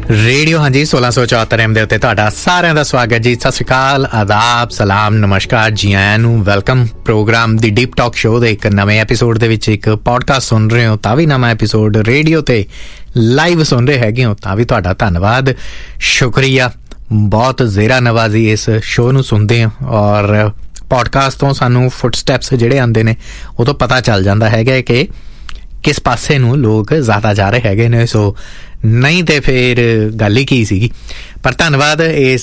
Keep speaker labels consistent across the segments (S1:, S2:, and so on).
S1: Radio ਹਾਂਜੀ 1674 M ਦੇ ਉੱਤੇ ਤੁਹਾਡਾ ਸਾਰਿਆਂ ਦਾ ਸਵਾਗਤ ਜੀ। ਸਤਿ ਸ਼੍ਰੀ ਅਕਾਲ, ਆਦਾਬ, ਸਲਾਮ, ਨਮਸਕਾਰ, ਜੀ ਆਇਆਂ ਨੂੰ। ਵੈਲਕਮ। ਪ੍ਰੋਗਰਾਮ ਦੀ ਡੀਪ ਟਾਕ ਸ਼ੋਅ ਦੇ ਇੱਕ ਨਵੇਂ ਐਪੀਸੋਡ ਦੇ ਵਿੱਚ ਇੱਕ ਪੋਡਕਾਸਟ ਸੁਣ ਰਹੇ ਹੋ ਤਾਂ ਵੀ ਨਵਾਂ ਐਪੀਸੋਡ, ਰੇਡੀਓ ਤੇ ਲਾਈਵ ਸੁਣ ਰਹੇ ਹੈਗੇ ਹੋ ਤਾਂ ਵੀ ਤੁਹਾਡਾ ਧੰਨਵਾਦ, ਸ਼ੁਕਰੀਆ। ਬਹੁਤ ਜ਼ੇਰਾ ਨਵਾਜ਼ੀ ਇਸ ਸ਼ੋਅ ਨੂੰ ਸੁਣਦੇ ਹੋ ਔਰ ਪੋਡਕਾਸਟ ਤੋਂ ਸਾਨੂੰ ਫੁੱਟਸਟੈਪਸ ਜਿਹੜੇ ਆਉਂਦੇ ਨੇ ਉਹ ਤੋਂ ਪਤਾ ਚੱਲ ਜਾਂਦਾ ਹੈਗਾ ਕਿ ਕਿਸ ਪਾਸੇ ਨੂੰ ਲੋਕ ਜ਼ਿਆਦਾ ਜਾ ਰਹੇ ਹੈਗੇ ਨੇ। ਸੋ ਨਹੀਂ ਤੇ ਫਿਰ ਗੱਲ ਹੀ ਕੀ ਸੀਗੀ। ਪਰ ਧੰਨਵਾਦ ਇਸ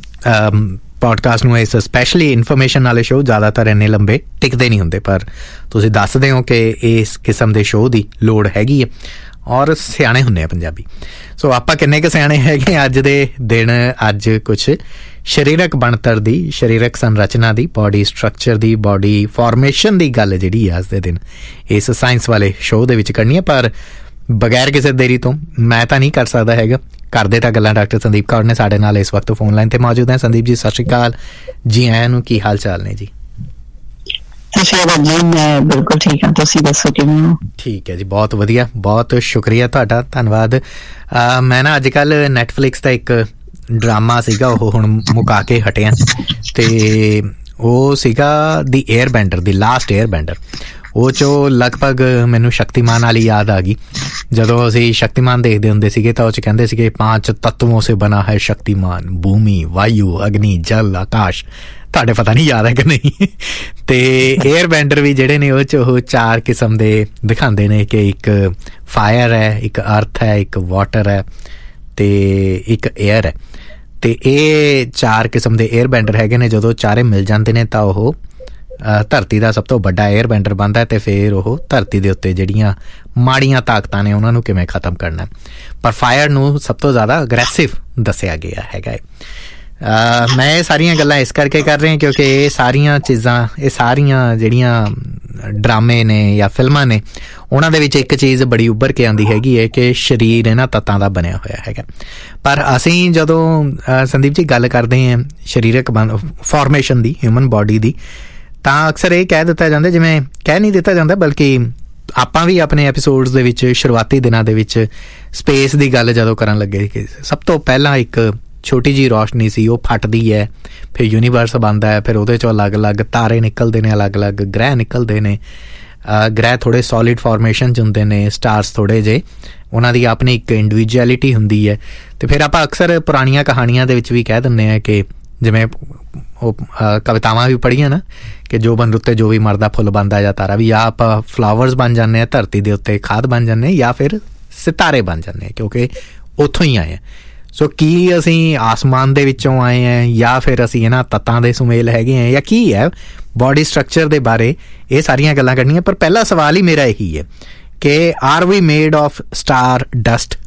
S1: ਪੋਡਕਾਸਟ ਨੂੰ, ਇਸ ਸਪੈਸ਼ਲੀ ਇਨਫੋਰਮੇਸ਼ਨ ਵਾਲੇ ਸ਼ੋਅ ਜ਼ਿਆਦਾਤਰ ਇੰਨੇ ਲੰਬੇ ਟਿਕਦੇ ਨਹੀਂ ਹੁੰਦੇ, ਪਰ ਤੁਸੀਂ ਦੱਸਦੇ ਹੋ ਕਿ ਇਸ ਕਿਸਮ ਦੇ ਸ਼ੋਅ ਦੀ ਲੋੜ ਹੈਗੀ ਹੈ ਔਰ ਸਿਆਣੇ ਹੁੰਦੇ ਆ ਪੰਜਾਬੀ। ਸੋ ਆਪਾਂ ਕਿੰਨੇ ਕੁ ਸਿਆਣੇ ਹੈਗੇ ਅੱਜ ਦੇ ਦਿਨ। ਅੱਜ ਕੁਛ ਸਰੀਰਕ ਬਣਤਰ ਦੀ, ਸਰੀਰਕ ਸੰਰਚਨਾ ਦੀ, ਬਾਡੀ ਸਟਰਕਚਰ ਦੀ, ਬਾਡੀ ਫਾਰਮੇਸ਼ਨ ਦੀ ਗੱਲ ਜਿਹੜੀ ਆ ਅੱਜ ਦੇ ਦਿਨ ਇਸ ਸਾਇੰਸ ਵਾਲੇ ਸ਼ੋਅ ਦੇ ਵਿੱਚ ਕਰਨੀ ਹੈ। ਪਰ ਬਗੈਰ ਕਿਸੇ ਦੇਰੀ ਤੋਂ ਮੈਂ ਤਾਂ ਨਹੀਂ ਕਰ ਸਕਦਾ ਹੈਗਾ। ਕਰਦੇ ਤਾਂ ਗੱਲਾਂ ਡਾਕਟਰ ਸੰਦੀਪ ਕੌਰ ਨੇ ਸਾਡੇ ਨਾਲ ਇਸ ਵਕਤ ਫੋਨ ਲਾਈਨ ਤੇ ਮੌਜੂਦ ਹੈ। ਸੰਦੀਪ ਜੀ ਸਤਿ ਸ਼੍ਰੀ ਅਕਾਲ, ਜੀ ਆਇਆਂ ਨੂੰ। ਕੀ ਹਾਲ ਚਾਲ ਨੇ ਜੀ?
S2: ਸਤਿ ਸ਼੍ਰੀ ਅਕਾਲ ਜੀ, ਮੈਂ ਬਿਲਕੁਲ ਠੀਕ ਹਾਂ, ਤੁਸੀਂ ਦੱਸੋ ਕਿਵੇਂ ਹੋ? ਠੀਕ
S1: ਹੈ ਜੀ, ਬਹੁਤ ਵਧੀਆ, ਬਹੁਤ ਸ਼ੁਕਰੀਆ ਤੁਹਾਡਾ, ਧੰਨਵਾਦ। ਮੈਂ ਨਾ ਅੱਜ ਕੱਲ੍ਹ ਨੈਟਫਲਿਕਸ ਦਾ ਇੱਕ ਡਰਾਮਾ ਸੀਗਾ, ਉਹ ਹੁਣ ਮੁਕਾ ਕੇ ਹਟਿਆ, ਤੇ ਉਹ ਸੀਗਾ ਦੀ ਏਅਰ ਬੈਂਡਰ, ਦੀ ਲਾਸਟ ਏਅਰ ਬੈਂਡਰ। ਉਹ 'ਚੋਂ ਲਗਭਗ ਮੈਨੂੰ ਸ਼ਕਤੀਮਾਨ ਵਾਲੀ ਯਾਦ ਆ ਗਈ। ਜਦੋਂ ਅਸੀਂ ਸ਼ਕਤੀਮਾਨ ਦੇਖਦੇ ਹੁੰਦੇ ਸੀਗੇ ਤਾਂ ਉਹ 'ਚ ਕਹਿੰਦੇ ਸੀਗੇ 5 ਤੱਤਵੋਂ ਸੇ ਬਣਾ ਹੈ ਸ਼ਕਤੀਮਾਨ, ਭੂਮੀ, ਵਾਯੂ, ਅਗਨੀ, ਜਲ, ਆਕਾਸ਼। ਤੁਹਾਡੇ ਪਤਾ ਨਹੀਂ ਯਾਦ ਹੈ ਕਿ ਨਹੀਂ। ਤੇ ਏਅਰ ਬੈਂਡਰ ਵੀ ਜਿਹੜੇ ਨੇ ਉਹ 'ਚ ਉਹ 4 ਕਿਸਮ ਦੇ ਦਿਖਾਉਂਦੇ ਨੇ ਕਿ ਇੱਕ ਫਾਇਰ ਹੈ, ਇੱਕ ਅਰਥ ਹੈ, ਇੱਕ ਵਾਟਰ ਹੈ ਤੇ ਇੱਕ ਏਅਰ ਹੈ। ਤੇ ਇਹ 4 ਕਿਸਮ ਦੇ ਏਅਰ ਬੈਂਡਰ ਹੈਗੇ ਨੇ। ਜਦੋਂ ਚਾਰੇ ਮਿਲ ਜਾਂਦੇ ਨੇ ਤਾਂ ਉਹ ਧਰਤੀ ਦਾ ਸਭ ਤੋਂ ਵੱਡਾ ਏਅਰ ਬੈਂਡਰ ਬਣਦਾ। ਤੇ ਫਿਰ ਉਹ ਧਰਤੀ ਦੇ ਉੱਤੇ ਜਿਹੜੀਆਂ ਮਾੜੀਆਂ ਤਾਕਤਾਂ ਨੇ ਉਹਨਾਂ ਨੂੰ ਕਿਵੇਂ ਖਤਮ ਕਰਨਾ। ਪਰ ਫਾਇਰ ਨੂੰ ਸਭ ਤੋਂ ਜ਼ਿਆਦਾ ਅਗਰੈਸਿਵ ਦੱਸਿਆ ਗਿਆ ਹੈਗਾ ਹੈ। ਮੈਂ ਇਹ ਸਾਰੀਆਂ ਗੱਲਾਂ ਇਸ ਕਰਕੇ ਕਰ ਰਿਹਾ ਕਿਉਂਕਿ ਇਹ ਸਾਰੀਆਂ ਚੀਜ਼ਾਂ, ਇਹ ਸਾਰੀਆਂ ਜਿਹੜੀਆਂ ਡਰਾਮੇ ਨੇ ਜਾਂ ਫਿਲਮਾਂ ਨੇ, ਉਹਨਾਂ ਦੇ ਵਿੱਚ ਇੱਕ ਚੀਜ਼ ਬੜੀ ਉੱਭਰ ਕੇ ਆਉਂਦੀ ਹੈਗੀ ਹੈ ਕਿ ਸਰੀਰ ਇਹਨਾਂ ਤੱਤਾਂ ਦਾ ਬਣਿਆ ਹੋਇਆ ਹੈਗਾ। ਪਰ ਅਸੀਂ ਜਦੋਂ ਸੰਦੀਪ ਜੀ ਗੱਲ ਕਰਦੇ ਹਾਂ ਸਰੀਰਕ ਫਾਰਮੇਸ਼ਨ ਦੀ, ਹਿਊਮਨ ਬਾਡੀ ਦੀ, ਤਾਂ ਅਕਸਰ ਇਹ ਕਹਿ ਦਿੱਤਾ ਜਾਂਦਾ, ਜਿਵੇਂ ਕਹਿ ਨਹੀਂ ਦਿੱਤਾ ਜਾਂਦਾ ਬਲਕਿ ਆਪਾਂ ਵੀ ਆਪਣੇ ਐਪੀਸੋਡਸ ਦੇ ਵਿੱਚ ਸ਼ੁਰੂਆਤੀ ਦਿਨਾਂ ਦੇ ਵਿੱਚ ਸਪੇਸ ਦੀ ਗੱਲ ਜਦੋਂ ਕਰਨ ਲੱਗੇ ਕਿ ਸਭ ਤੋਂ ਪਹਿਲਾਂ ਇੱਕ ਛੋਟੀ ਜਿਹੀ ਰੋਸ਼ਨੀ ਸੀ, ਉਹ ਫਟਦੀ ਹੈ, ਫਿਰ ਯੂਨੀਵਰਸ ਬਣਦਾ ਹੈ, ਫਿਰ ਉਹਦੇ 'ਚੋਂ ਅਲੱਗ-ਅਲੱਗ ਤਾਰੇ ਨਿਕਲਦੇ ਨੇ, ਅਲੱਗ-ਅਲੱਗ ਗ੍ਰਹਿ ਨਿਕਲਦੇ ਨੇ। ਗ੍ਰਹਿ ਥੋੜ੍ਹੇ ਸੋਲਿਡ ਫਾਰਮੇਸ਼ਨ 'ਚ ਹੁੰਦੇ ਨੇ, ਸਟਾਰਸ ਥੋੜ੍ਹੇ ਜਿਹੇ, ਉਹਨਾਂ ਦੀ ਆਪਣੀ ਇੱਕ ਇੰਡੀਵਿਜੁਅਲਿਟੀ ਹੁੰਦੀ ਹੈ। ਅਤੇ ਫਿਰ ਆਪਾਂ ਅਕਸਰ ਪੁਰਾਣੀਆਂ ਕਹਾਣੀਆਂ ਦੇ ਵਿੱਚ ਵੀ ਕਹਿ ਦਿੰਦੇ ਹਾਂ ਕਿ ਜਿਵੇਂ ਉਹ ਕਵਿਤਾਵਾਂ ਵੀ ਪੜ੍ਹੀਆਂ ਨਾ ਕਿ ਜੋ ਬੰਦ ਉੱਤੇ ਜੋ ਵੀ ਮਰਦਾ ਫੁੱਲ ਬਣਦਾ ਜਾਂ ਤਾਰਾ ਵੀ, ਜਾਂ ਆਪਾਂ ਫਲਾਵਰਸ ਬਣ ਜਾਂਦੇ ਹਾਂ ਧਰਤੀ ਦੇ ਉੱਤੇ, ਖਾਦ ਬਣ ਜਾਂਦੇ ਜਾਂ ਫਿਰ ਸਿਤਾਰੇ ਬਣ ਜਾਂਦੇ ਹਾਂ ਕਿਉਂਕਿ ਉੱਥੋਂ ਹੀ ਆਏ ਹਾਂ। ਸੋ ਕੀ ਅਸੀਂ ਆਸਮਾਨ ਦੇ ਵਿੱਚੋਂ ਆਏ ਹਾਂ ਜਾਂ ਫਿਰ ਅਸੀਂ ਇਹਨਾਂ ਤੱਤਾਂ ਦੇ ਸੁਮੇਲ ਹੈਗੇ ਹਾਂ ਜਾਂ ਕੀ ਹੈ ਬਾਡੀ ਸਟਰਕਚਰ ਦੇ ਬਾਰੇ, ਇਹ ਸਾਰੀਆਂ ਗੱਲਾਂ ਕਰਨੀਆਂ। ਪਰ ਪਹਿਲਾ ਸਵਾਲ ਹੀ ਮੇਰਾ ਇਹੀ ਹੈ ਕਿ R we made of star dust?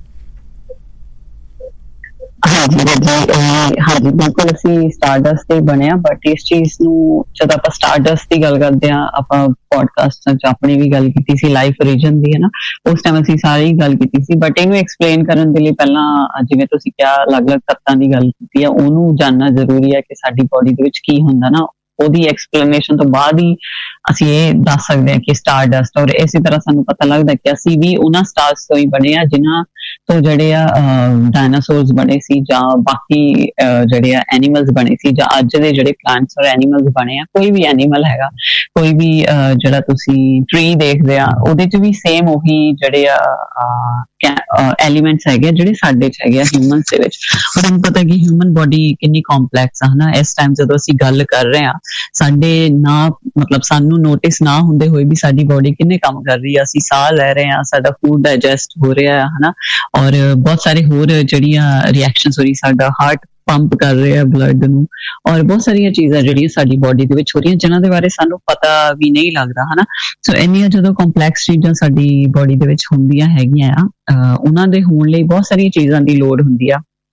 S2: ਹਾਂਜੀ ਬਿਲਕੁਲ, ਅਸੀਂ ਸਟਾਰਡਸਟ ਤੇ ਬਣਿਆ। ਬਟ ਇਸ ਚੀਜ਼ ਨੂੰ ਜਦੋਂ ਆਪਾਂ ਸਟਾਰਡਸਟ ਦੀ ਗੱਲ ਕਰਦੇ ਹਾਂ, ਆਪਾਂ ਪੋਡਕਾਸਟ 'ਚ ਆਪਣੀ ਵੀ ਗੱਲ ਕੀਤੀ ਸੀ ਲਾਈਫ ਰੀਜਨ ਦੀ, ਹੈ ਨਾ, ਉਸ ਟਾਈਮ ਅਸੀਂ ਸਾਰੀ ਗੱਲ ਕੀਤੀ ਸੀ। ਬਟ ਇਹਨੂੰ ਐਕਸਪਲੇਨ ਕਰਨ ਦੇ ਲਈ ਪਹਿਲਾਂ, ਜਿਵੇਂ ਤੁਸੀਂ ਕਿਹਾ, ਅਲੱਗ-ਅਲੱਗ ਤੱਤਾਂ ਦੀ ਗੱਲ ਕੀਤੀ ਹੈ, ਉਹਨੂੰ ਜਾਣਨਾ ਜ਼ਰੂਰੀ ਹੈ ਕਿ ਸਾਡੀ ਬੋਡੀ ਦੇ ਵਿੱਚ ਕੀ ਹੁੰਦਾ ਨਾ। ਉਹਦੀ ਐਕਸਪਲੇਨੇਸ਼ਨ ਤੋਂ ਬਾਅਦ ਹੀ ਅਸੀਂ ਇਹ ਦੱਸ ਸਕਦੇ ਹਾਂ ਕਿ ਸਟਾਰਡਸਟ। ਔਰ ਇਸੇ ਤਰ੍ਹਾਂ ਸਾਨੂੰ ਪਤਾ ਲੱਗਦਾ ਕਿ ਅਸੀਂ ਵੀ ਉਹਨਾਂ ਸਟਾਰਸ ਤੋਂ ਹੀ ਬਣੇ ਆ ਜਿਨ੍ਹਾਂ ਤੋਂ ਜਿਹੜੇ ਆ ਡਾਇਨਾਸੋਰਸ ਬਣੇ ਸੀ, ਜਾਂ ਬਾਕੀ ਜਿਹੜੇ ਆ ਐਨੀਮਲਸ ਬਣੇ ਸੀ, ਜਾਂ ਅੱਜ ਦੇ ਜਿਹੜੇ ਪਲਾਂਟਸ ਔਰ ਐਨੀਮਲਸ ਬਣੇ ਆ। ਕੋਈ ਵੀ ਐਨੀਮਲ ਹੈਗਾ, ਕੋਈ ਵੀ ਜਿਹੜਾ ਤੁਸੀਂ ਟਰੀ ਦੇਖਦੇ ਆ, ਉਹਦੇ 'ਚ ਵੀ ਸੇਮ ਉਹੀ ਜਿਹੜੇ ਆ ਐਲੀਮੈਂਟਸ ਹੈਗੇ ਜਿਹੜੇ ਸਾਡੇ 'ਚ ਹੈਗੇ ਆ ਹਿਊਮਨਸ ਦੇ ਵਿੱਚ। ਔਰ ਤੁਹਾਨੂੰ ਪਤਾ ਕਿ ਹਿਊਮਨ ਬੋਡੀ ਕਿੰਨੀ ਕੰਪਲੈਕਸ ਆ, ਹੈ ਨਾ। ਇਸ ਟਾਈਮ ਜਦੋਂ ਅਸੀਂ ਗੱਲ ਕਰ ਰਹੇ ਹਾਂ, ਸਾਡੇ ਨਾ ਮਤਲਬ ਸਾਨੂੰ ਨੋਟਿਸ ਨਾ ਹੁੰਦੇ ਹੋਏ ਵੀ ਸਾਡੀ ਬੋਡੀ ਕਿੰਨੇ ਕੰਮ ਕਰ ਰਹੀ ਆ। ਅਸੀਂ ਸਾਹ ਲੈ ਰਹੇ ਹਾਂ, ਸਾਡਾ ਫੂਡ ਡਾਈਜੈਸਟ ਹੋ ਰਿਹਾ ਹੈ ਨਾ, ਔਰ ਬਹੁਤ ਸਾਰੇ ਹੋਰ ਜਿਹੜੀਆਂ ਰਿਐਕਸ਼ਨਸ ਹੋ ਰਹੀ, ਸਾਡਾ ਹਾਰਟ ਪੰਪ ਕਰ ਰਿਹਾ ਬਲੱਡ ਨੂੰ, ਔਰ ਬਹੁਤ ਸਾਰੀਆਂ ਚੀਜ਼ਾਂ ਜਿਹੜੀਆਂ ਸਾਡੀ ਬੋਡੀ ਦੇ ਵਿੱਚ ਹੋ ਰਹੀਆਂ ਜਿਨ੍ਹਾਂ ਦੇ ਬਾਰੇ ਸਾਨੂੰ ਪਤਾ ਵੀ ਨਹੀਂ ਲੱਗਦਾ, ਹੈ ਨਾ। ਸੋ ਇੰਨੀਆਂ ਜਦੋਂ ਕੰਪਲੈਕਸ ਚੀਜ਼ਾਂ ਸਾਡੀ ਬੋਡੀ ਦੇ ਵਿੱਚ ਹੁੰਦੀਆਂ ਹੈਗੀਆਂ ਆ, ਉਹਨਾਂ ਦੇ ਹੋਣ ਲਈ ਬਹੁਤ ਸਾਰੀਆਂ ਚੀਜ਼ਾਂ ਦੀ ਲੋੜ ਹੁੰਦੀ ਆ।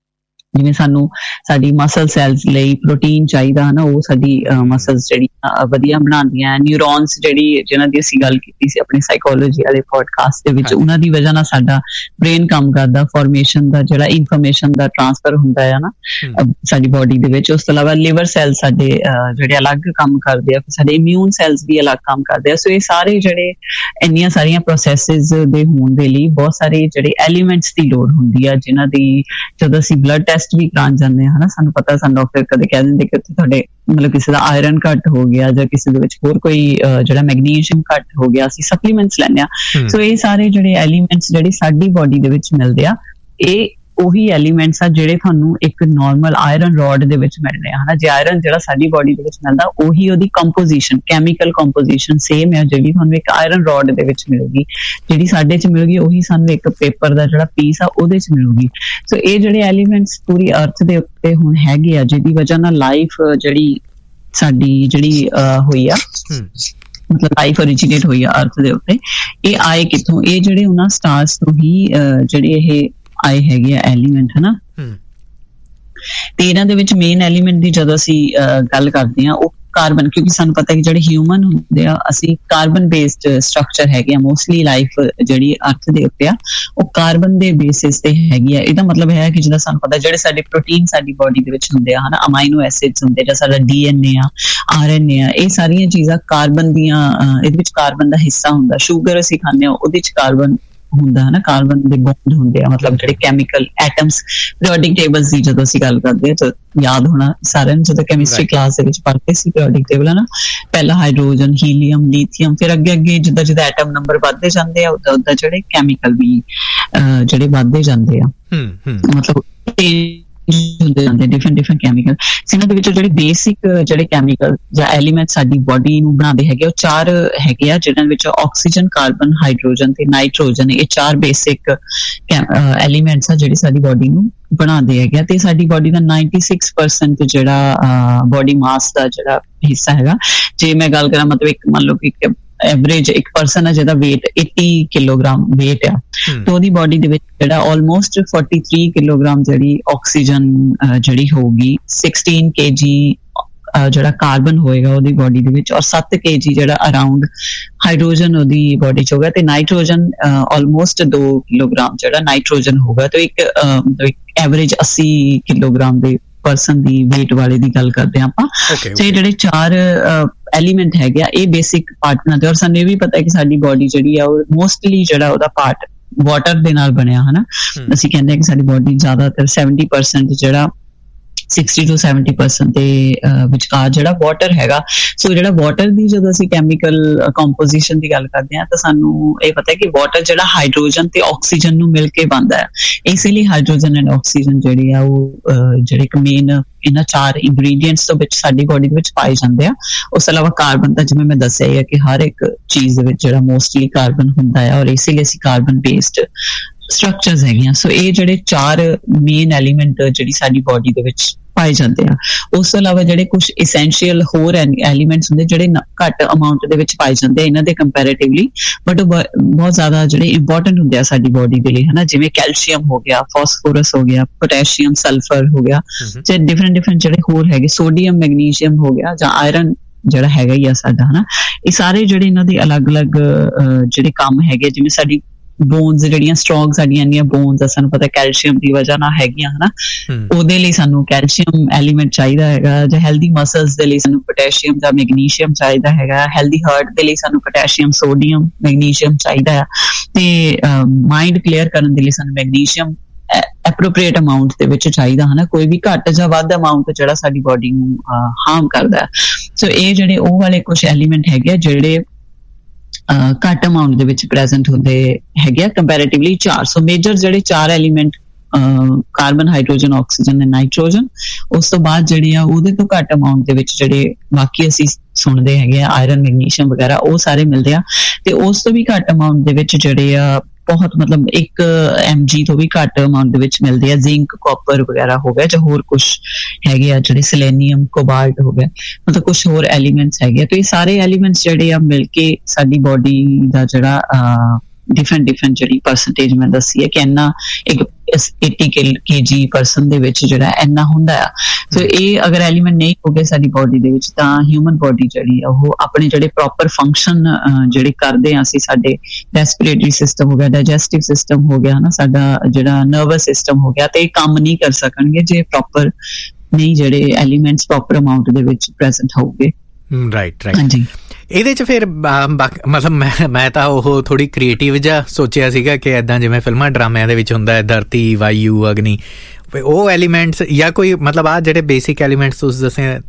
S2: ਜਿਵੇਂ ਸਾਨੂੰ ਸਾਡੀ ਮਸਲ ਸੈਲਸ ਲਈ ਪ੍ਰੋਟੀਨ ਚਾਹੀਦਾ ਹੈ ਨਾ, ਉਹ ਸਾਡੀ ਮਸਲਸ ਜਿਹੜੀ ਵਧੀਆ ਬਣਾਉਂਦੀਆਂ, ਨਿਊਰੋਨਸ ਜਿਹੜੀ ਜਿਹਨਾਂ ਦੀ ਅਸੀਂ ਗੱਲ ਕੀਤੀ ਸੀ ਆਪਣੀ ਸਾਈਕੋਲੋਜੀ ਵਾਲੇ ਪੋਡਕਾਸਟ ਦੇ ਵਿੱਚ, ਉਹਨਾਂ ਦੀ ਵਜ੍ਹਾ ਨਾਲ ਸਾਡਾ ਬ੍ਰੇਨ ਕੰਮ ਕਰਦਾ, ਫਾਰਮੇਸ਼ਨ ਦਾ ਜਿਹੜਾ ਇਨਫੋਰਮੇਸ਼ਨ ਦਾ ਟ੍ਰਾਂਸਫਰ ਹੁੰਦਾ ਹੈ ਨਾ ਸਾਡੀ ਬੋਡੀ ਦੇ ਵਿੱਚ। ਉਸ ਤੋਂ ਇਲਾਵਾ ਲਿਵਰ ਸੈਲ ਸਾਡੇ ਜਿਹੜੇ ਅਲੱਗ ਕੰਮ ਕਰਦੇ ਆ, ਸਾਡੇ ਇਮਿਊਨ ਸੈਲਸ ਵੀ ਅਲੱਗ ਕੰਮ ਕਰਦੇ ਆ। ਸੋ ਇਹ ਸਾਰੇ ਜਿਹੜੇ ਇੰਨੀਆਂ ਸਾਰੀਆਂ ਪ੍ਰੋਸੈਸਿਸ ਦੇ ਹੋਣ ਦੇ ਲਈ ਬਹੁਤ ਸਾਰੇ ਜਿਹੜੇ ਐਲੀਮੈਂਟਸ ਦੀ ਲੋੜ ਹੁੰਦੀ ਆ, ਜਿਨ੍ਹਾਂ ਦੀ ਜਦੋਂ ਅਸੀਂ ਬਲੱਡ ਟੈਸਟ ਵੀ ਕਰਾਉਣ ਜਾਂਦੇ ਹਾਂ ਹਨਾ, ਸਾਨੂੰ ਪਤਾ, ਸਾਨੂੰ ਡਾਕਟਰ ਕਦੇ ਕਹਿ ਦਿੰਦੇ ਕਿ ਤੁਹਾਡੇ ਮਤਲਬ ਕਿਸੇ ਦਾ ਆਇਰਨ ਘੱਟ ਹੋ ਗਿਆ ਜਾਂ ਕਿਸੇ ਦੇ ਵਿੱਚ ਹੋਰ ਕੋਈ ਜਿਹੜਾ ਮੈਗਨੀਸ਼ੀਅਮ ਘੱਟ ਹੋ ਗਿਆ, ਅਸੀਂ ਸਪਲੀਮੈਂਟਸ ਲੈਂਦੇ ਹਾਂ। ਸੋ ਇਹ ਸਾਰੇ ਜਿਹੜੇ ਐਲੀਮੈਂਟਸ ਜਿਹੜੇ ਸਾਡੀ ਬੋਡੀ ਦੇ ਵਿੱਚ ਮਿਲਦੇ ਆ, ਇਹ ਉਹੀ ਐਲੀਮੈਂਟਸ ਆ ਜਿਹੜੇ ਤੁਹਾਨੂੰ ਇੱਕ ਨਾਰਮਲ ਆਇਰਨ ਰੋਡ ਦੇ ਵਿੱਚ ਮਿਲਦੇ ਆ ਹਨਾ। ਜੇ ਆਇਰਨ ਜਿਹੜਾ ਸਾਡੀ ਬੋਡੀ ਦੇ ਵਿੱਚ ਮਿਲਦਾ, ਉਹੀ ਉਹਦੀ ਕੰਪੋਜੀਸ਼ਨ, ਕੈਮੀਕਲ ਕੰਪੋਜੀਸ਼ਨ ਸੇਮ ਹੈ ਜਿਹੜੀ ਤੁਹਾਨੂੰ ਇੱਕ ਆਇਰਨ ਰੋਡ ਦੇ ਵਿੱਚ ਮਿਲੂਗੀ। ਜਿਹੜੀ ਸਾਡੇ 'ਚ ਮਿਲੂਗੀ ਉਹੀ ਸਾਨੂੰ ਇੱਕ ਪੇਪਰ ਦਾ ਜਿਹੜਾ ਪੀਸ ਆ ਉਹਦੇ 'ਚ ਮਿਲੂਗੀ। ਸੋ ਇਹ ਜਿਹੜੇ ਐਲੀਮੈਂਟਸ ਪੂਰੀ ਅਰਥ ਦੇ ਉੱਤੇ ਹੁਣ ਹੈਗੇ ਆ, ਜਿਹਦੀ ਵਜ੍ਹਾ ਨਾਲ ਲਾਈਫ ਜਿਹੜੀ ਸਾਡੀ ਜਿਹੜੀ ਹੋਈ ਆ, ਮਤਲਬ ਲਾਈਫ ਓਰੀਜੀਨੇਟ ਹੋਈ ਆ ਅਰਥ ਦੇ ਉੱਤੇ, ਇਹ ਆਏ ਕਿੱਥੋਂ? ਇਹ ਜਿਹੜੇ ਉਹਨਾਂ ਸਟਾਰਸ ਤੋਂ ਹੀ ਜਿਹੜੇ ਇਹ ਆਏ ਹੈਗੇ ਆ ਐਲੀਮੈਂਟ ਹਨਾ। ਤੇ ਇਹਨਾਂ ਦੇ ਵਿੱਚ ਮੇਨ ਐਲੀਮੈਂਟ ਦੀ ਜਦੋਂ ਅਸੀਂ ਗੱਲ ਕਰਦੇ ਹਾਂ, ਉਹ ਕਾਰਬਨ, ਕਿਉਂਕਿ ਸਾਨੂੰ ਪਤਾ ਕਿ ਜਿਹੜੇ ਹਿਊਮਨ ਹੁੰਦੇ ਆ, ਅਸੀਂ ਕਾਰਬਨ ਬੇਸਡ ਸਟਰਕਚਰ ਹੈਗੇ ਆ, ਮੋਸਟਲੀ ਲਾਈਫ ਜਿਹੜੀ ਅਰਥ ਦੇ ਉੱਤੇ ਆ ਉਹ ਕਾਰਬਨ ਦੇ ਬੇਸਿਸ ਤੇ ਹੈਗੀ ਆ। ਇਹਦਾ ਮਤਲਬ ਹੈ ਕਿ ਜਿੱਦਾਂ ਸਾਨੂੰ ਪਤਾ ਜਿਹੜੇ ਸਾਡੇ ਪ੍ਰੋਟੀਨ ਸਾਡੀ ਬੋਡੀ ਦੇ ਵਿੱਚ ਹੁੰਦੇ ਆ ਹਨਾ, ਅਮਾਈਨੋ ਐਸਿਡਸ ਹੁੰਦੇ, ਜਾਂ ਸਾਡਾ DNA ਆ, RNA ਆ, ਇਹ ਸਾਰੀਆਂ ਚੀਜ਼ਾਂ ਕਾਰਬਨ ਦੀਆਂ, ਇਹਦੇ ਵਿੱਚ ਕਾਰਬਨ ਦਾ ਹਿੱਸਾ ਹੁੰਦਾ। ਸ਼ੂਗਰ ਅਸੀਂ ਖਾਂਦੇ ਹਾਂ, ਉਹਦੇ ਚ ਕਾਰਬਨ ਹੁੰਦਾ ਹੈ ਨਾ, ਕਾਰਬਨ ਦੇ ਬੌਂਡ ਹੁੰਦੇ ਆ, ਮਤਲਬ ਜਿਹੜੇ ਕੈਮੀਕਲ ਐਟਮਸ। ਪੀਰੀਓਡਿਕ ਟੇਬਲਸ ਦੀ ਜਦੋਂ ਅਸੀਂ ਗੱਲ ਕਰਦੇ ਹਾਂ ਤਾਂ ਯਾਦ ਹੋਣਾ ਸਾਰਿਆਂ ਨੂੰ, ਜਦੋਂ ਕੈਮਿਸਟਰੀ ਕਲਾਸ ਦੇ ਵਿੱਚ ਪੜ੍ਹਦੇ ਸੀ ਪੀਰੀਓਡਿਕ ਟੇਬਲ ਹੈ ਨਾ, ਪਹਿਲਾ ਹਾਈਡਰੋਜਨ, ਹੀਲੀਅਮ, ਲੀਥੀਅਮ, ਫਿਰ ਅੱਗੇ ਅੱਗੇ ਜਿੱਦਾਂ ਜਿੱਦਾਂ ਐਟਮ ਨੰਬਰ ਵੱਧਦੇ ਜਾਂਦੇ ਆ ਉਦਾਂ ਉਦਾਂ ਜਿਹੜੇ ਕੈਮੀਕਲ ਵੀ ਜਿਹੜੇ ਵੱਧਦੇ ਜਾਂਦੇ ਆ, ਮਤਲਬ ਹੁੰਦੇ ਜਾਂਦੇ ਡਿਫਰੈਂਟ ਕੈਮੀਕਲ। ਇਹਨਾਂ ਦੇ ਵਿੱਚ ਜਿਹੜੇ ਬੇਸਿਕ ਜਿਹੜੇ ਕੈਮੀਕਲ ਜਾਂ ਐਲੀਮੈਂਟ ਸਾਡੀ ਬੋਡੀ ਨੂੰ ਬਣਾਉਂਦੇ ਹੈਗੇ, ਉਹ ਚਾਰ ਹੈਗੇ ਆ, ਜਿਹਨਾਂ ਵਿੱਚ ਆਕਸੀਜਨ, ਕਾਰਬਨ, ਹਾਈਡਰੋਜਨ ਤੇ ਨਾਈਟ੍ਰੋਜਨ। ਇਹ ਚਾਰ ਬੇਸਿਕ ਐਲੀਮੈਂਟਸ ਆ ਜਿਹੜੇ ਸਾਡੀ ਬੋਡੀ ਨੂੰ ਬਣਾਉਂਦੇ ਹੈਗੇ। ਤੇ ਸਾਡੀ ਬੋਡੀ ਦਾ 96% ਜਿਹੜਾ ਬੋਡੀ ਮਾਸ ਦਾ ਜਿਹੜਾ ਹਿੱਸਾ ਹੈਗਾ, ਜੇ ਮੈਂ ਗੱਲ ਕਰਾਂ ਮਤਲਬ ਇੱਕ ਮੰਨ ਲਓ ਕਿ ਐਵਰੇਜ ਇੱਕ ਪਰਸਨ ਹੈ ਜਿਹਦਾ weight 80 ਕਿਲੋਗ੍ਰਾਮ weight ਆ, ਤੇ ਉਹਦੀ ਬੋਡੀ ਦੇ ਵਿੱਚ ਜਿਹੜਾ ਆਲਮੋਸਟ 43 ਕਿਲੋਗ੍ਰਾਮ ਜਿਹੜੀ ਆਕਸੀਜਨ ਜਿਹੜੀ ਹੋਊਗੀ, 16 kg ਜਿਹੜਾ ਕਾਰਬਨ ਹੋਏਗਾ ਉਹਦੀ ਬੋਡੀ ਦੇ ਵਿੱਚ, ਔਰ 7 kg ਜਿਹੜਾ ਅਰਾਊਂਡ ਹਾਈਡਰੋਜਨ ਉਹਦੀ ਬੋਡੀ ਚ ਹੋਗਾ, ਤੇ ਨਾਈਟ੍ਰੋਜਨ ਆਲਮੋਸਟ 2 ਕਿਲੋਗ੍ਰਾਮ ਜਿਹੜਾ ਨਾਈਟ੍ਰੋਜਨ ਹੋਗਾ। ਤੇ ਇੱਕ ਐਵਰੇਜ 80 ਕਿਲੋਗ੍ਰਾਮ ਦੇ ਪਰਸਨ ਦੀ weight ਵਾਲੇ ਦੀ ਗੱਲ ਕਰਦੇ ਹਾਂ ਆਪਾਂ। ਤੇ ਜਿਹੜੇ ਚਾਰ ਐਲੀਮੈਂਟ ਹੈਗੇ ਆ, ਇਹ ਬੇਸਿਕ ਪਾਰਟ ਬਣਾਉਂਦੇ। ਔਰ ਸਾਨੂੰ ਇਹ ਵੀ ਪਤਾ ਹੈ ਕਿ ਸਾਡੀ ਬੋਡੀ ਜਿਹੜੀ ਆ ਉਹ ਮੋਸਟਲੀ ਜਿਹੜਾ ਉਹਦਾ ਪਾਰਟ ਵਾਟਰ ਦੇ ਨਾਲ ਬਣਿਆ ਹਨਾ। ਅਸੀਂ ਕਹਿੰਦੇ ਹਾਂ ਕਿ ਸਾਡੀ ਬੋਡੀ ਜ਼ਿਆਦਾਤਰ 70% ਜਿਹੜਾ 60 to 70% ਦੇ ਵਿਚਕਾਰ ਜਿਹੜਾ ਵਾਟਰ ਹੈਗਾ। ਸੋ ਜਿਹੜਾ ਵਾਟਰ ਦੀ ਜਦੋਂ ਅਸੀਂ ਕੈਮੀਕਲ ਕੰਪੋਜੀਸ਼ਨ ਦੀ ਗੱਲ ਕਰਦੇ ਹਾਂ ਤਾਂ ਸਾਨੂੰ ਇਹ ਪਤਾ ਹੈ ਕਿ ਵਾਟਰ ਜਿਹੜਾ ਹਾਈਡਰੋਜਨ ਤੇ ਆਕਸੀਜਨ ਨੂੰ ਮਿਲ ਕੇ ਬਣਦਾ ਹੈ। ਇਸੇ ਲਈ ਹਾਈਡਰੋਜਨ ਐਂਡ ਆਕਸੀਜਨ ਜਿਹੜੇ ਆ ਉਹ ਜਿਹੜੇ ਇੱਕ ਮੇਨ ਇਹਨਾਂ ਚਾਰ ਇੰਗਰੀਡੀਐਂਟਸ ਤੋਂ ਵਿੱਚ ਸਾਡੀ ਬੋਡੀ ਦੇ ਵਿੱਚ ਪਾਏ ਜਾਂਦੇ ਆ। ਉਸ ਤੋਂ ਇਲਾਵਾ ਕਾਰਬਨ ਦਾ ਜਿਵੇਂ ਮੈਂ ਦੱਸਿਆ ਹੈ ਕਿ ਹਰ ਇੱਕ ਚੀਜ਼ ਦੇ ਵਿੱਚ ਜਿਹੜਾ ਮੋਸਟਲੀ ਕਾਰਬਨ ਹੁੰਦਾ ਹੈ, ਔਰ ਇਸੇ ਲਈ ਅਸੀਂ ਕਾਰਬਨ ਬੇਸਡ ਸਟਰਕਚਰਸ ਹੈਗੀਆਂ। ਸੋ ਇਹ ਜਿਹੜੇ ਚਾਰ ਮੇਨ ਐਲੀਮੈਂਟ ਜਿਹੜੀ ਸਾਡੀ ਬੋਡੀ ਦੇ ਵਿੱਚ ਪਾਏ ਜਾਂਦੇ ਆ। ਉਸ ਤੋਂ ਇਲਾਵਾ ਜਿਹੜੇ ਕੁਝ ਐਸੈਂਸ਼ੀਅਲ ਹੋਰ ਐਲੀਮੈਂਟਸ ਹੁੰਦੇ ਜਿਹੜੇ ਘੱਟ ਅਮਾਊਂਟ ਦੇ ਵਿੱਚ ਪਾਏ ਜਾਂਦੇ ਆ ਇਹਨਾਂ ਦੇ ਕੰਪੈਰੇਟਿਵਲੀ, ਬਟ ਉਹ ਬਹੁਤ ਜ਼ਿਆਦਾ ਜਿਹੜੇ ਇੰਪੋਰਟੈਂਟ ਹੁੰਦੇ ਆ ਸਾਡੀ ਬੋਡੀ ਦੇ ਲਈ ਹਨਾ। ਜਿਵੇਂ ਕੈਲਸ਼ੀਅਮ ਹੋ ਗਿਆ, ਫਾਸਫੋਰਸ ਹੋ ਗਿਆ, ਪੋਟੈਸ਼ੀਅਮ, ਸਲਫਰ ਹੋ ਗਿਆ, ਤੇ ਡਿਫਰੈਂਟ ਜਿਹੜੇ ਹੋਰ ਹੈਗੇ, ਸੋਡੀਅਮ, ਮੈਗਨੀਸ਼ੀਅਮ ਹੋ ਗਿਆ, ਜਾਂ ਆਇਰਨ ਜਿਹੜਾ ਹੈਗਾ ਹੀ ਆ ਸਾਡਾ ਹਨਾ। ਇਹ ਸਾਰੇ ਜਿਹੜੇ ਇਹਨਾਂ ਦੇ ਅਲੱਗ-ਅਲੱਗ ਜਿਹੜੇ ਕੰਮ ਹੈਗੇ, ਜਿਵੇਂ ਸਾਡੀ ਬੋਨਸ ਜਿਹੜੀਆਂ ਸਟਰੋਂਗ ਸਾਡੀਆਂ ਇੰਨੀਆਂ ਬੋਨਸ ਆ, ਸਾਨੂੰ ਪਤਾ ਕੈਲਸ਼ੀਅਮ ਦੀ ਵਜ੍ਹਾ ਨਾਲ ਹੈਗੀਆਂ ਹਨਾ। ਉਹਦੇ ਲਈ ਸਾਨੂੰ ਕੈਲਸ਼ੀਅਮ ਐਲੀਮੈਂਟ ਚਾਹੀਦਾ ਹੈਗਾ। ਜਾਂ ਹੈਲਦੀ ਮਸਲਸ ਦੇ ਲਈ ਸਾਨੂੰ ਪੋਟੈਸ਼ੀਅਮ ਜਾਂ ਮੈਗਨੀਸ਼ੀਅਮ ਚਾਹੀਦਾ ਹੈਗਾ। ਹੈਲਦੀ ਹਾਰਟ ਦੇ ਲਈ ਸਾਨੂੰ ਪੋਟੈਸ਼ੀਅਮ, ਸੋਡੀਅਮ, ਮੈਗਨੀਸ਼ੀਅਮ ਚਾਹੀਦਾ ਆ। ਤੇ ਮਾਈਂਡ ਕਲੀਅਰ ਕਰਨ ਦੇ ਲਈ ਸਾਨੂੰ ਮੈਗਨੀਸ਼ੀਅਮ ਐਪਰੋਪ੍ਰੀਏਟ ਅਮਾਊਂਟ ਦੇ ਵਿੱਚ ਚਾਹੀਦਾ ਹਨਾ। ਕੋਈ ਵੀ ਘੱਟ ਜਾਂ ਵੱਧ ਅਮਾਊਂਟ ਜਿਹੜਾ ਸਾਡੀ ਬੋਡੀ ਨੂੰ ਹਾਰਮ ਕਰਦਾ। ਸੋ ਇਹ ਜਿਹੜੇ ਉਹ ਵਾਲੇ ਕੁਝ ਐਲੀਮੈਂਟ ਹੈਗੇ ਆ ਜਿਹੜੇ ਘੱਟ ਅਮਾਊਂਟ ਦੇ ਵਿੱਚ ਪ੍ਰੈਜ਼ੈਂਟ ਹੁੰਦੇ ਹੈਗੇ ਆ ਕੰਪੈਰੇਟਿਵਲੀ 4। ਸੋ ਮੇਜਰ ਜਿਹੜੇ ਚਾਰ ਐਲੀਮੈਂਟ ਕਾਰਬਨ, ਹਾਈਡਰੋਜਨ, ਆਕਸੀਜਨ ਤੇ ਨਾਈਟ੍ਰੋਜਨ। ਉਸ ਤੋਂ ਬਾਅਦ ਜਿਹੜੇ ਆ ਉਹਦੇ ਤੋਂ ਘੱਟ ਅਮਾਊਂਟ ਦੇ ਵਿੱਚ ਜਿਹੜੇ ਬਾਕੀ ਅਸੀਂ ਸੁਣਦੇ ਹੈਗੇ ਆ ਆਇਰਨ, ਮੈਗਨੀਸ਼ੀਅਮ ਵਗੈਰਾ, ਉਹ ਸਾਰੇ ਮਿਲਦੇ ਆ। ਤੇ ਉਸ ਤੋਂ ਵੀ ਘੱਟ ਅਮਾਊਂਟ ਦੇ ਵਿੱਚ ਜਿਹੜੇ ਆ ਬਹੁਤ ਮਤਲਬ 1 mg ਤੋਂ ਵੀ ਘੱਟ ਅਮਾਊਂਟ ਦੇ ਵਿੱਚ ਮਿਲਦੇ ਆ ਜ਼ਿੰਕ, ਕਾਪਰ ਵਗੈਰਾ ਹੋ ਗਿਆ, ਜਾਂ ਹੋਰ ਕੁਝ ਹੈਗੇ ਆ ਜਿਹੜੇ ਸੈਲੇਨੀਅਮ, ਕੋਬਾਲਟ ਹੋ ਗਿਆ, ਮਤਲਬ ਕੁਝ ਹੋਰ ਐਲੀਮੈਂਟਸ ਹੈਗੇ ਆ। ਤੇ ਇਹ ਸਾਰੇ ਐਲੀਮੈਂਟਸ ਜਿਹੜੇ ਆ ਮਿਲ ਕੇ ਸਾਡੀ ਬੋਡੀ ਦਾ ਜਿਹੜਾ ਡਿਫਰੈਂਟ ਜਿਹੜੀ ਪਰਸੈਂਟੇਜ ਮੈਂ ਦੱਸੀ ਹੈ ਕਿ ਇੰਨਾ ਇੱਕ 80 kg ਪਰਸਨ ਦੇ ਵਿੱਚ ਜਿਹੜਾ ਇੰਨਾ ਹੁੰਦਾ ਆ। ਸੋ ਇਹ ਅਗਰ ਐਲੀਮੈਂਟ ਨਹੀਂ ਹੋਗੇ ਸਾਡੀ ਬੋਡੀ ਦੇ ਵਿੱਚ ਤਾਂ ਹਿਊਮਨ ਬੋਡੀ ਜਿਹੜੀ ਆ ਉਹ ਆਪਣੇ ਜਿਹੜੇ ਪ੍ਰੋਪਰ ਫੰਕਸ਼ਨ ਜਿਹੜੇ ਕਰਦੇ ਆ ਅਸੀਂ, ਸਾਡੇ ਰੈਸਪੀਰੇਟਰੀ ਸਿਸਟਮ ਹੋ ਗਿਆ, ਡਾਈਜੈਸਟਿਵ ਸਿਸਟਮ ਹੋ ਗਿਆ ਨਾ, ਸਾਡਾ ਜਿਹੜਾ ਨਰਵਸ ਸਿਸਟਮ ਹੋ ਗਿਆ, ਤੇ ਇਹ ਕੰਮ ਨਹੀਂ ਕਰ ਸਕਣਗੇ ਜੇ ਪ੍ਰੋਪਰ ਨਹੀਂ ਜਿਹੜੇ ਐਲੀਮੈਂਟਸ ਪ੍ਰੋਪਰ ਅਮਾਊਂਟ ਦੇ ਵਿੱਚ ਪ੍ਰੈਜ਼ੈਂਟ ਹੋਊਗੇ।
S1: ਰਾਈਟ। ਹਾਂਜੀ, ਇਹਦੇ 'ਚ ਫਿਰ ਮਤਲਬ ਮੈਂ ਤਾਂ ਉਹ ਥੋੜ੍ਹੀ ਕ੍ਰੀਏਟਿਵ ਜਿਹਾ ਸੋਚਿਆ ਸੀਗਾ ਕਿ ਇੱਦਾਂ ਜਿਵੇਂ ਫਿਲਮਾਂ ਡਰਾਮਿਆਂ ਦੇ ਵਿੱਚ ਹੁੰਦਾ ਹੈ, ਧਰਤੀ, ਵਾਯੂ, ਅਗਨੀ, ਉਹ ਐਲੀਮੈਂਟਸ ਜਾਂ ਕੋਈ ਮਤਲਬ ਆਹ ਜਿਹੜੇ ਬੇਸਿਕ ਐਲੀਮੈਂਟਸ ਤੁਸੀਂ ਦੱਸੇ,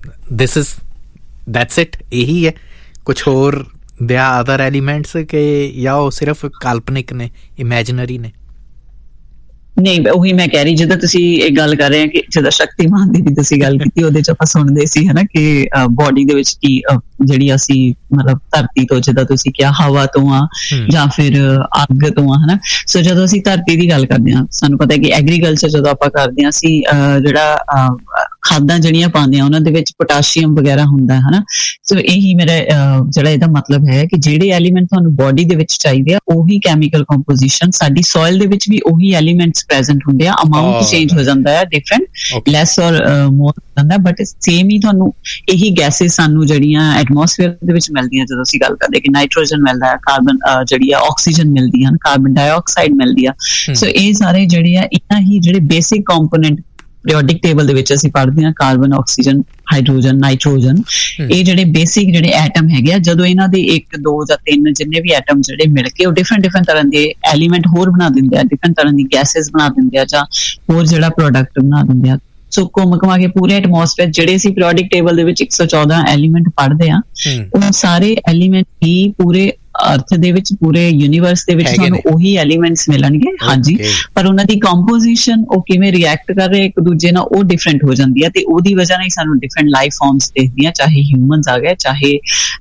S1: ਦੈਟਸ ਇਟ, ਇਹੀ ਹੈ, ਕੁਛ ਹੋਰ ਦੇ ਆਰ ਅਦਰ ਐਲੀਮੈਂਟਸ ਕਿ ਜਾਂ ਉਹ ਸਿਰਫ ਕਾਲਪਨਿਕ ਨੇ, ਇਮੈਜਨਰੀ ਨੇ?
S2: ਨਹੀਂ, ਉਹੀ ਮੈਂ ਕਹਿ ਰਹੀ, ਜਿੱਦਾਂ ਤੁਸੀਂ ਇਹ ਗੱਲ ਕਰ ਰਹੇ ਆ ਕਿ ਜਿੱਦਾਂ ਸ਼ਕਤੀਮਾਨ ਦੀ ਵੀ ਤੁਸੀਂ ਗੱਲ ਕੀਤੀ, ਉਹਦੇ 'ਚ ਆਪਾਂ ਸੁਣਦੇ ਸੀ ਹਨਾ ਕਿ ਬੋਡੀ ਦੇ ਵਿੱਚ ਕੀ ਜਿਹੜੀ ਅਸੀਂ ਮਤਲਬ ਧਰਤੀ ਤੋਂ, ਜਿੱਦਾਂ ਤੁਸੀਂ ਕਿਹਾ ਹਵਾ ਤੋਂ ਆ ਜਾਂ ਫਿਰ ਅੱਗ ਤੋਂ ਆ ਹਨਾ। ਸੋ ਜਦੋਂ ਅਸੀਂ ਧਰਤੀ ਦੀ ਗੱਲ ਕਰਦੇ ਹਾਂ, ਸਾਨੂੰ ਪਤਾ ਕਿ ਐਗਰੀਕਲਚਰ ਜਦੋਂ ਆਪਾਂ ਕਰਦੇ ਹਾਂ ਅਸੀਂ ਜਿਹੜਾ ਖਾਦਾਂ ਜਿਹੜੀਆਂ ਪਾਉਂਦੇ ਆ ਉਹਨਾਂ ਦੇ ਵਿੱਚ ਪੋਟਾਸ਼ੀਅਮ ਵਗੈਰਾ ਹੁੰਦਾ ਹਨਾ। ਸੋ ਇਹੀ ਮੇਰਾ ਜਿਹੜਾ ਇਹਦਾ ਮਤਲਬ ਹੈ ਕਿ ਜਿਹੜੇ ਐਲੀਮੈਂਟ ਤੁਹਾਨੂੰ ਬੋਡੀ ਦੇ ਵਿੱਚ ਚਾਹੀਦੇ ਆ ਉਹੀ ਕੈਮੀਕਲ ਕੰਪੋਜੀਸ਼ਨ ਸਾਡੀ ਸੋਇਲ ਦੇ ਵਿੱਚ ਵੀ ਉਹੀ ਐਲੀਮੈਂਟਸ ਪ੍ਰੈਜ਼ੈਂਟ ਹੁੰਦੇ ਆ। ਅਮਾਊਂਟ ਚੇਂਜ ਹੋ ਜਾਂਦਾ ਹੈ, ਡਿਫਰੈਂਟ, ਲੈਸ ਔਰ ਮੋਰ ਹੋ ਜਾਂਦਾ, ਬਟ ਸੇਮ ਹੀ ਤੁਹਾਨੂੰ ਇਹੀ ਗੈਸਿਸ ਸਾਨੂੰ ਜਿਹੜੀਆਂ ਐਟਮੋਸਫੇਅਰ ਦੇ ਵਿੱਚ ਮਿਲਦੀਆਂ, ਜਦੋਂ ਅਸੀਂ ਗੱਲ ਕਰਦੇ ਕਿ ਨਾਈਟ੍ਰੋਜਨ ਮਿਲਦਾ ਹੈ, ਕਾਰਬਨ ਜਿਹੜੀ ਆ ਆਕਸੀਜਨ ਮਿਲਦੀ ਹਨ, ਕਾਰਬਨ ਡਾਈਆਕਸਾਈਡ ਮਿਲਦੀ ਆ। ਸੋ ਇਹ ਸਾਰੇ ਜਿਹੜੇ ਆ ਇਹਨਾਂ ਹੀ ਜਿਹੜੇ ਬੇਸਿਕ ਕੰਪੋਨੈਂਟ ਪੀਰੀਓਡਿਕ ਟੇਬਲ ਦੇ ਵਿੱਚ ਅਸੀਂ ਪੜ੍ਹਦੇ ਹਾਂ, ਕਾਰਬਨ, ਆਕਸੀਜਨ, ਹਾਈਡਰੋਜਨ, ਨਾਈਟ੍ਰੋਜਨ, ਇਹ ਜਿਹੜੇ ਬੇਸਿਕ ਜਿਹੜੇ ਐਟਮ ਹੈਗੇ ਆ, ਜਦੋਂ ਇਹਨਾਂ ਦੇ 1, 2 ਜਾਂ 3 ਜਿੰਨੇ ਵੀ ਐਟਮ ਜਿਹੜੇ ਮਿਲ ਕੇ ਉਹ ਡਿਫਰੈਂਟ ਤਰ੍ਹਾਂ ਦੇ ਐਲੀਮੈਂਟ ਹੋਰ ਬਣਾ ਦਿੰਦੇ ਆ, ਡਿਫਰੈਂਟ ਤਰ੍ਹਾਂ ਦੀ ਗੈਸਿਸ ਬਣਾ ਦਿੰਦੇ ਆ ਜਾਂ ਹੋਰ ਜਿਹੜਾ ਪ੍ਰੋਡਕਟ ਬਣਾ ਦਿੰਦੇ ਆ। ਸੋ ਘੁੰਮ ਕੇ ਪੂਰੇ ਐਟਮੋਸਫੇਅਰ ਜਿਹੜੇ ਅਸੀਂ ਪੀਰੀਓਡਿਕ ਟੇਬਲ ਦੇ ਵਿੱਚ 114 ਐਲੀਮੈਂਟ ਪੜ੍ਹਦੇ ਆ, ਉਹ ਸਾਰੇ ਐਲੀਮੈਂਟ ਹੀ ਪੂਰੇ ਅਰਥ ਦੇ ਵਿੱਚ, ਪੂਰੇ ਯੂਨੀਵਰਸ ਦੇ ਵਿੱਚ ਤੁਹਾਨੂੰ ਉਹੀ ਐਲੀਮੈਂਟਸ ਮਿਲਣਗੇ। ਹਾਂਜੀ, ਪਰ ਉਹਨਾਂ ਦੀ ਕੰਪੋਜੀਸ਼ਨ, ਉਹ ਕਿਵੇਂ ਰਿਐਕਟ ਕਰ ਰਹੇ ਇੱਕ ਦੂਜੇ ਨਾਲ, ਉਹ ਡਿਫਰੈਂਟ ਹੋ ਜਾਂਦੀ ਹੈ, ਤੇ ਉਹਦੀ ਵਜ੍ਹਾ ਨਾਲ ਸਾਨੂੰ ਡਿਫਰੈਂਟ ਲਾਈਫ ਫਾਰਮਸ ਦੇਖਦੀਆਂ, ਚਾਹੇ ਹਿਊਮਨਸ ਆ ਗਏ, ਚਾਹੇ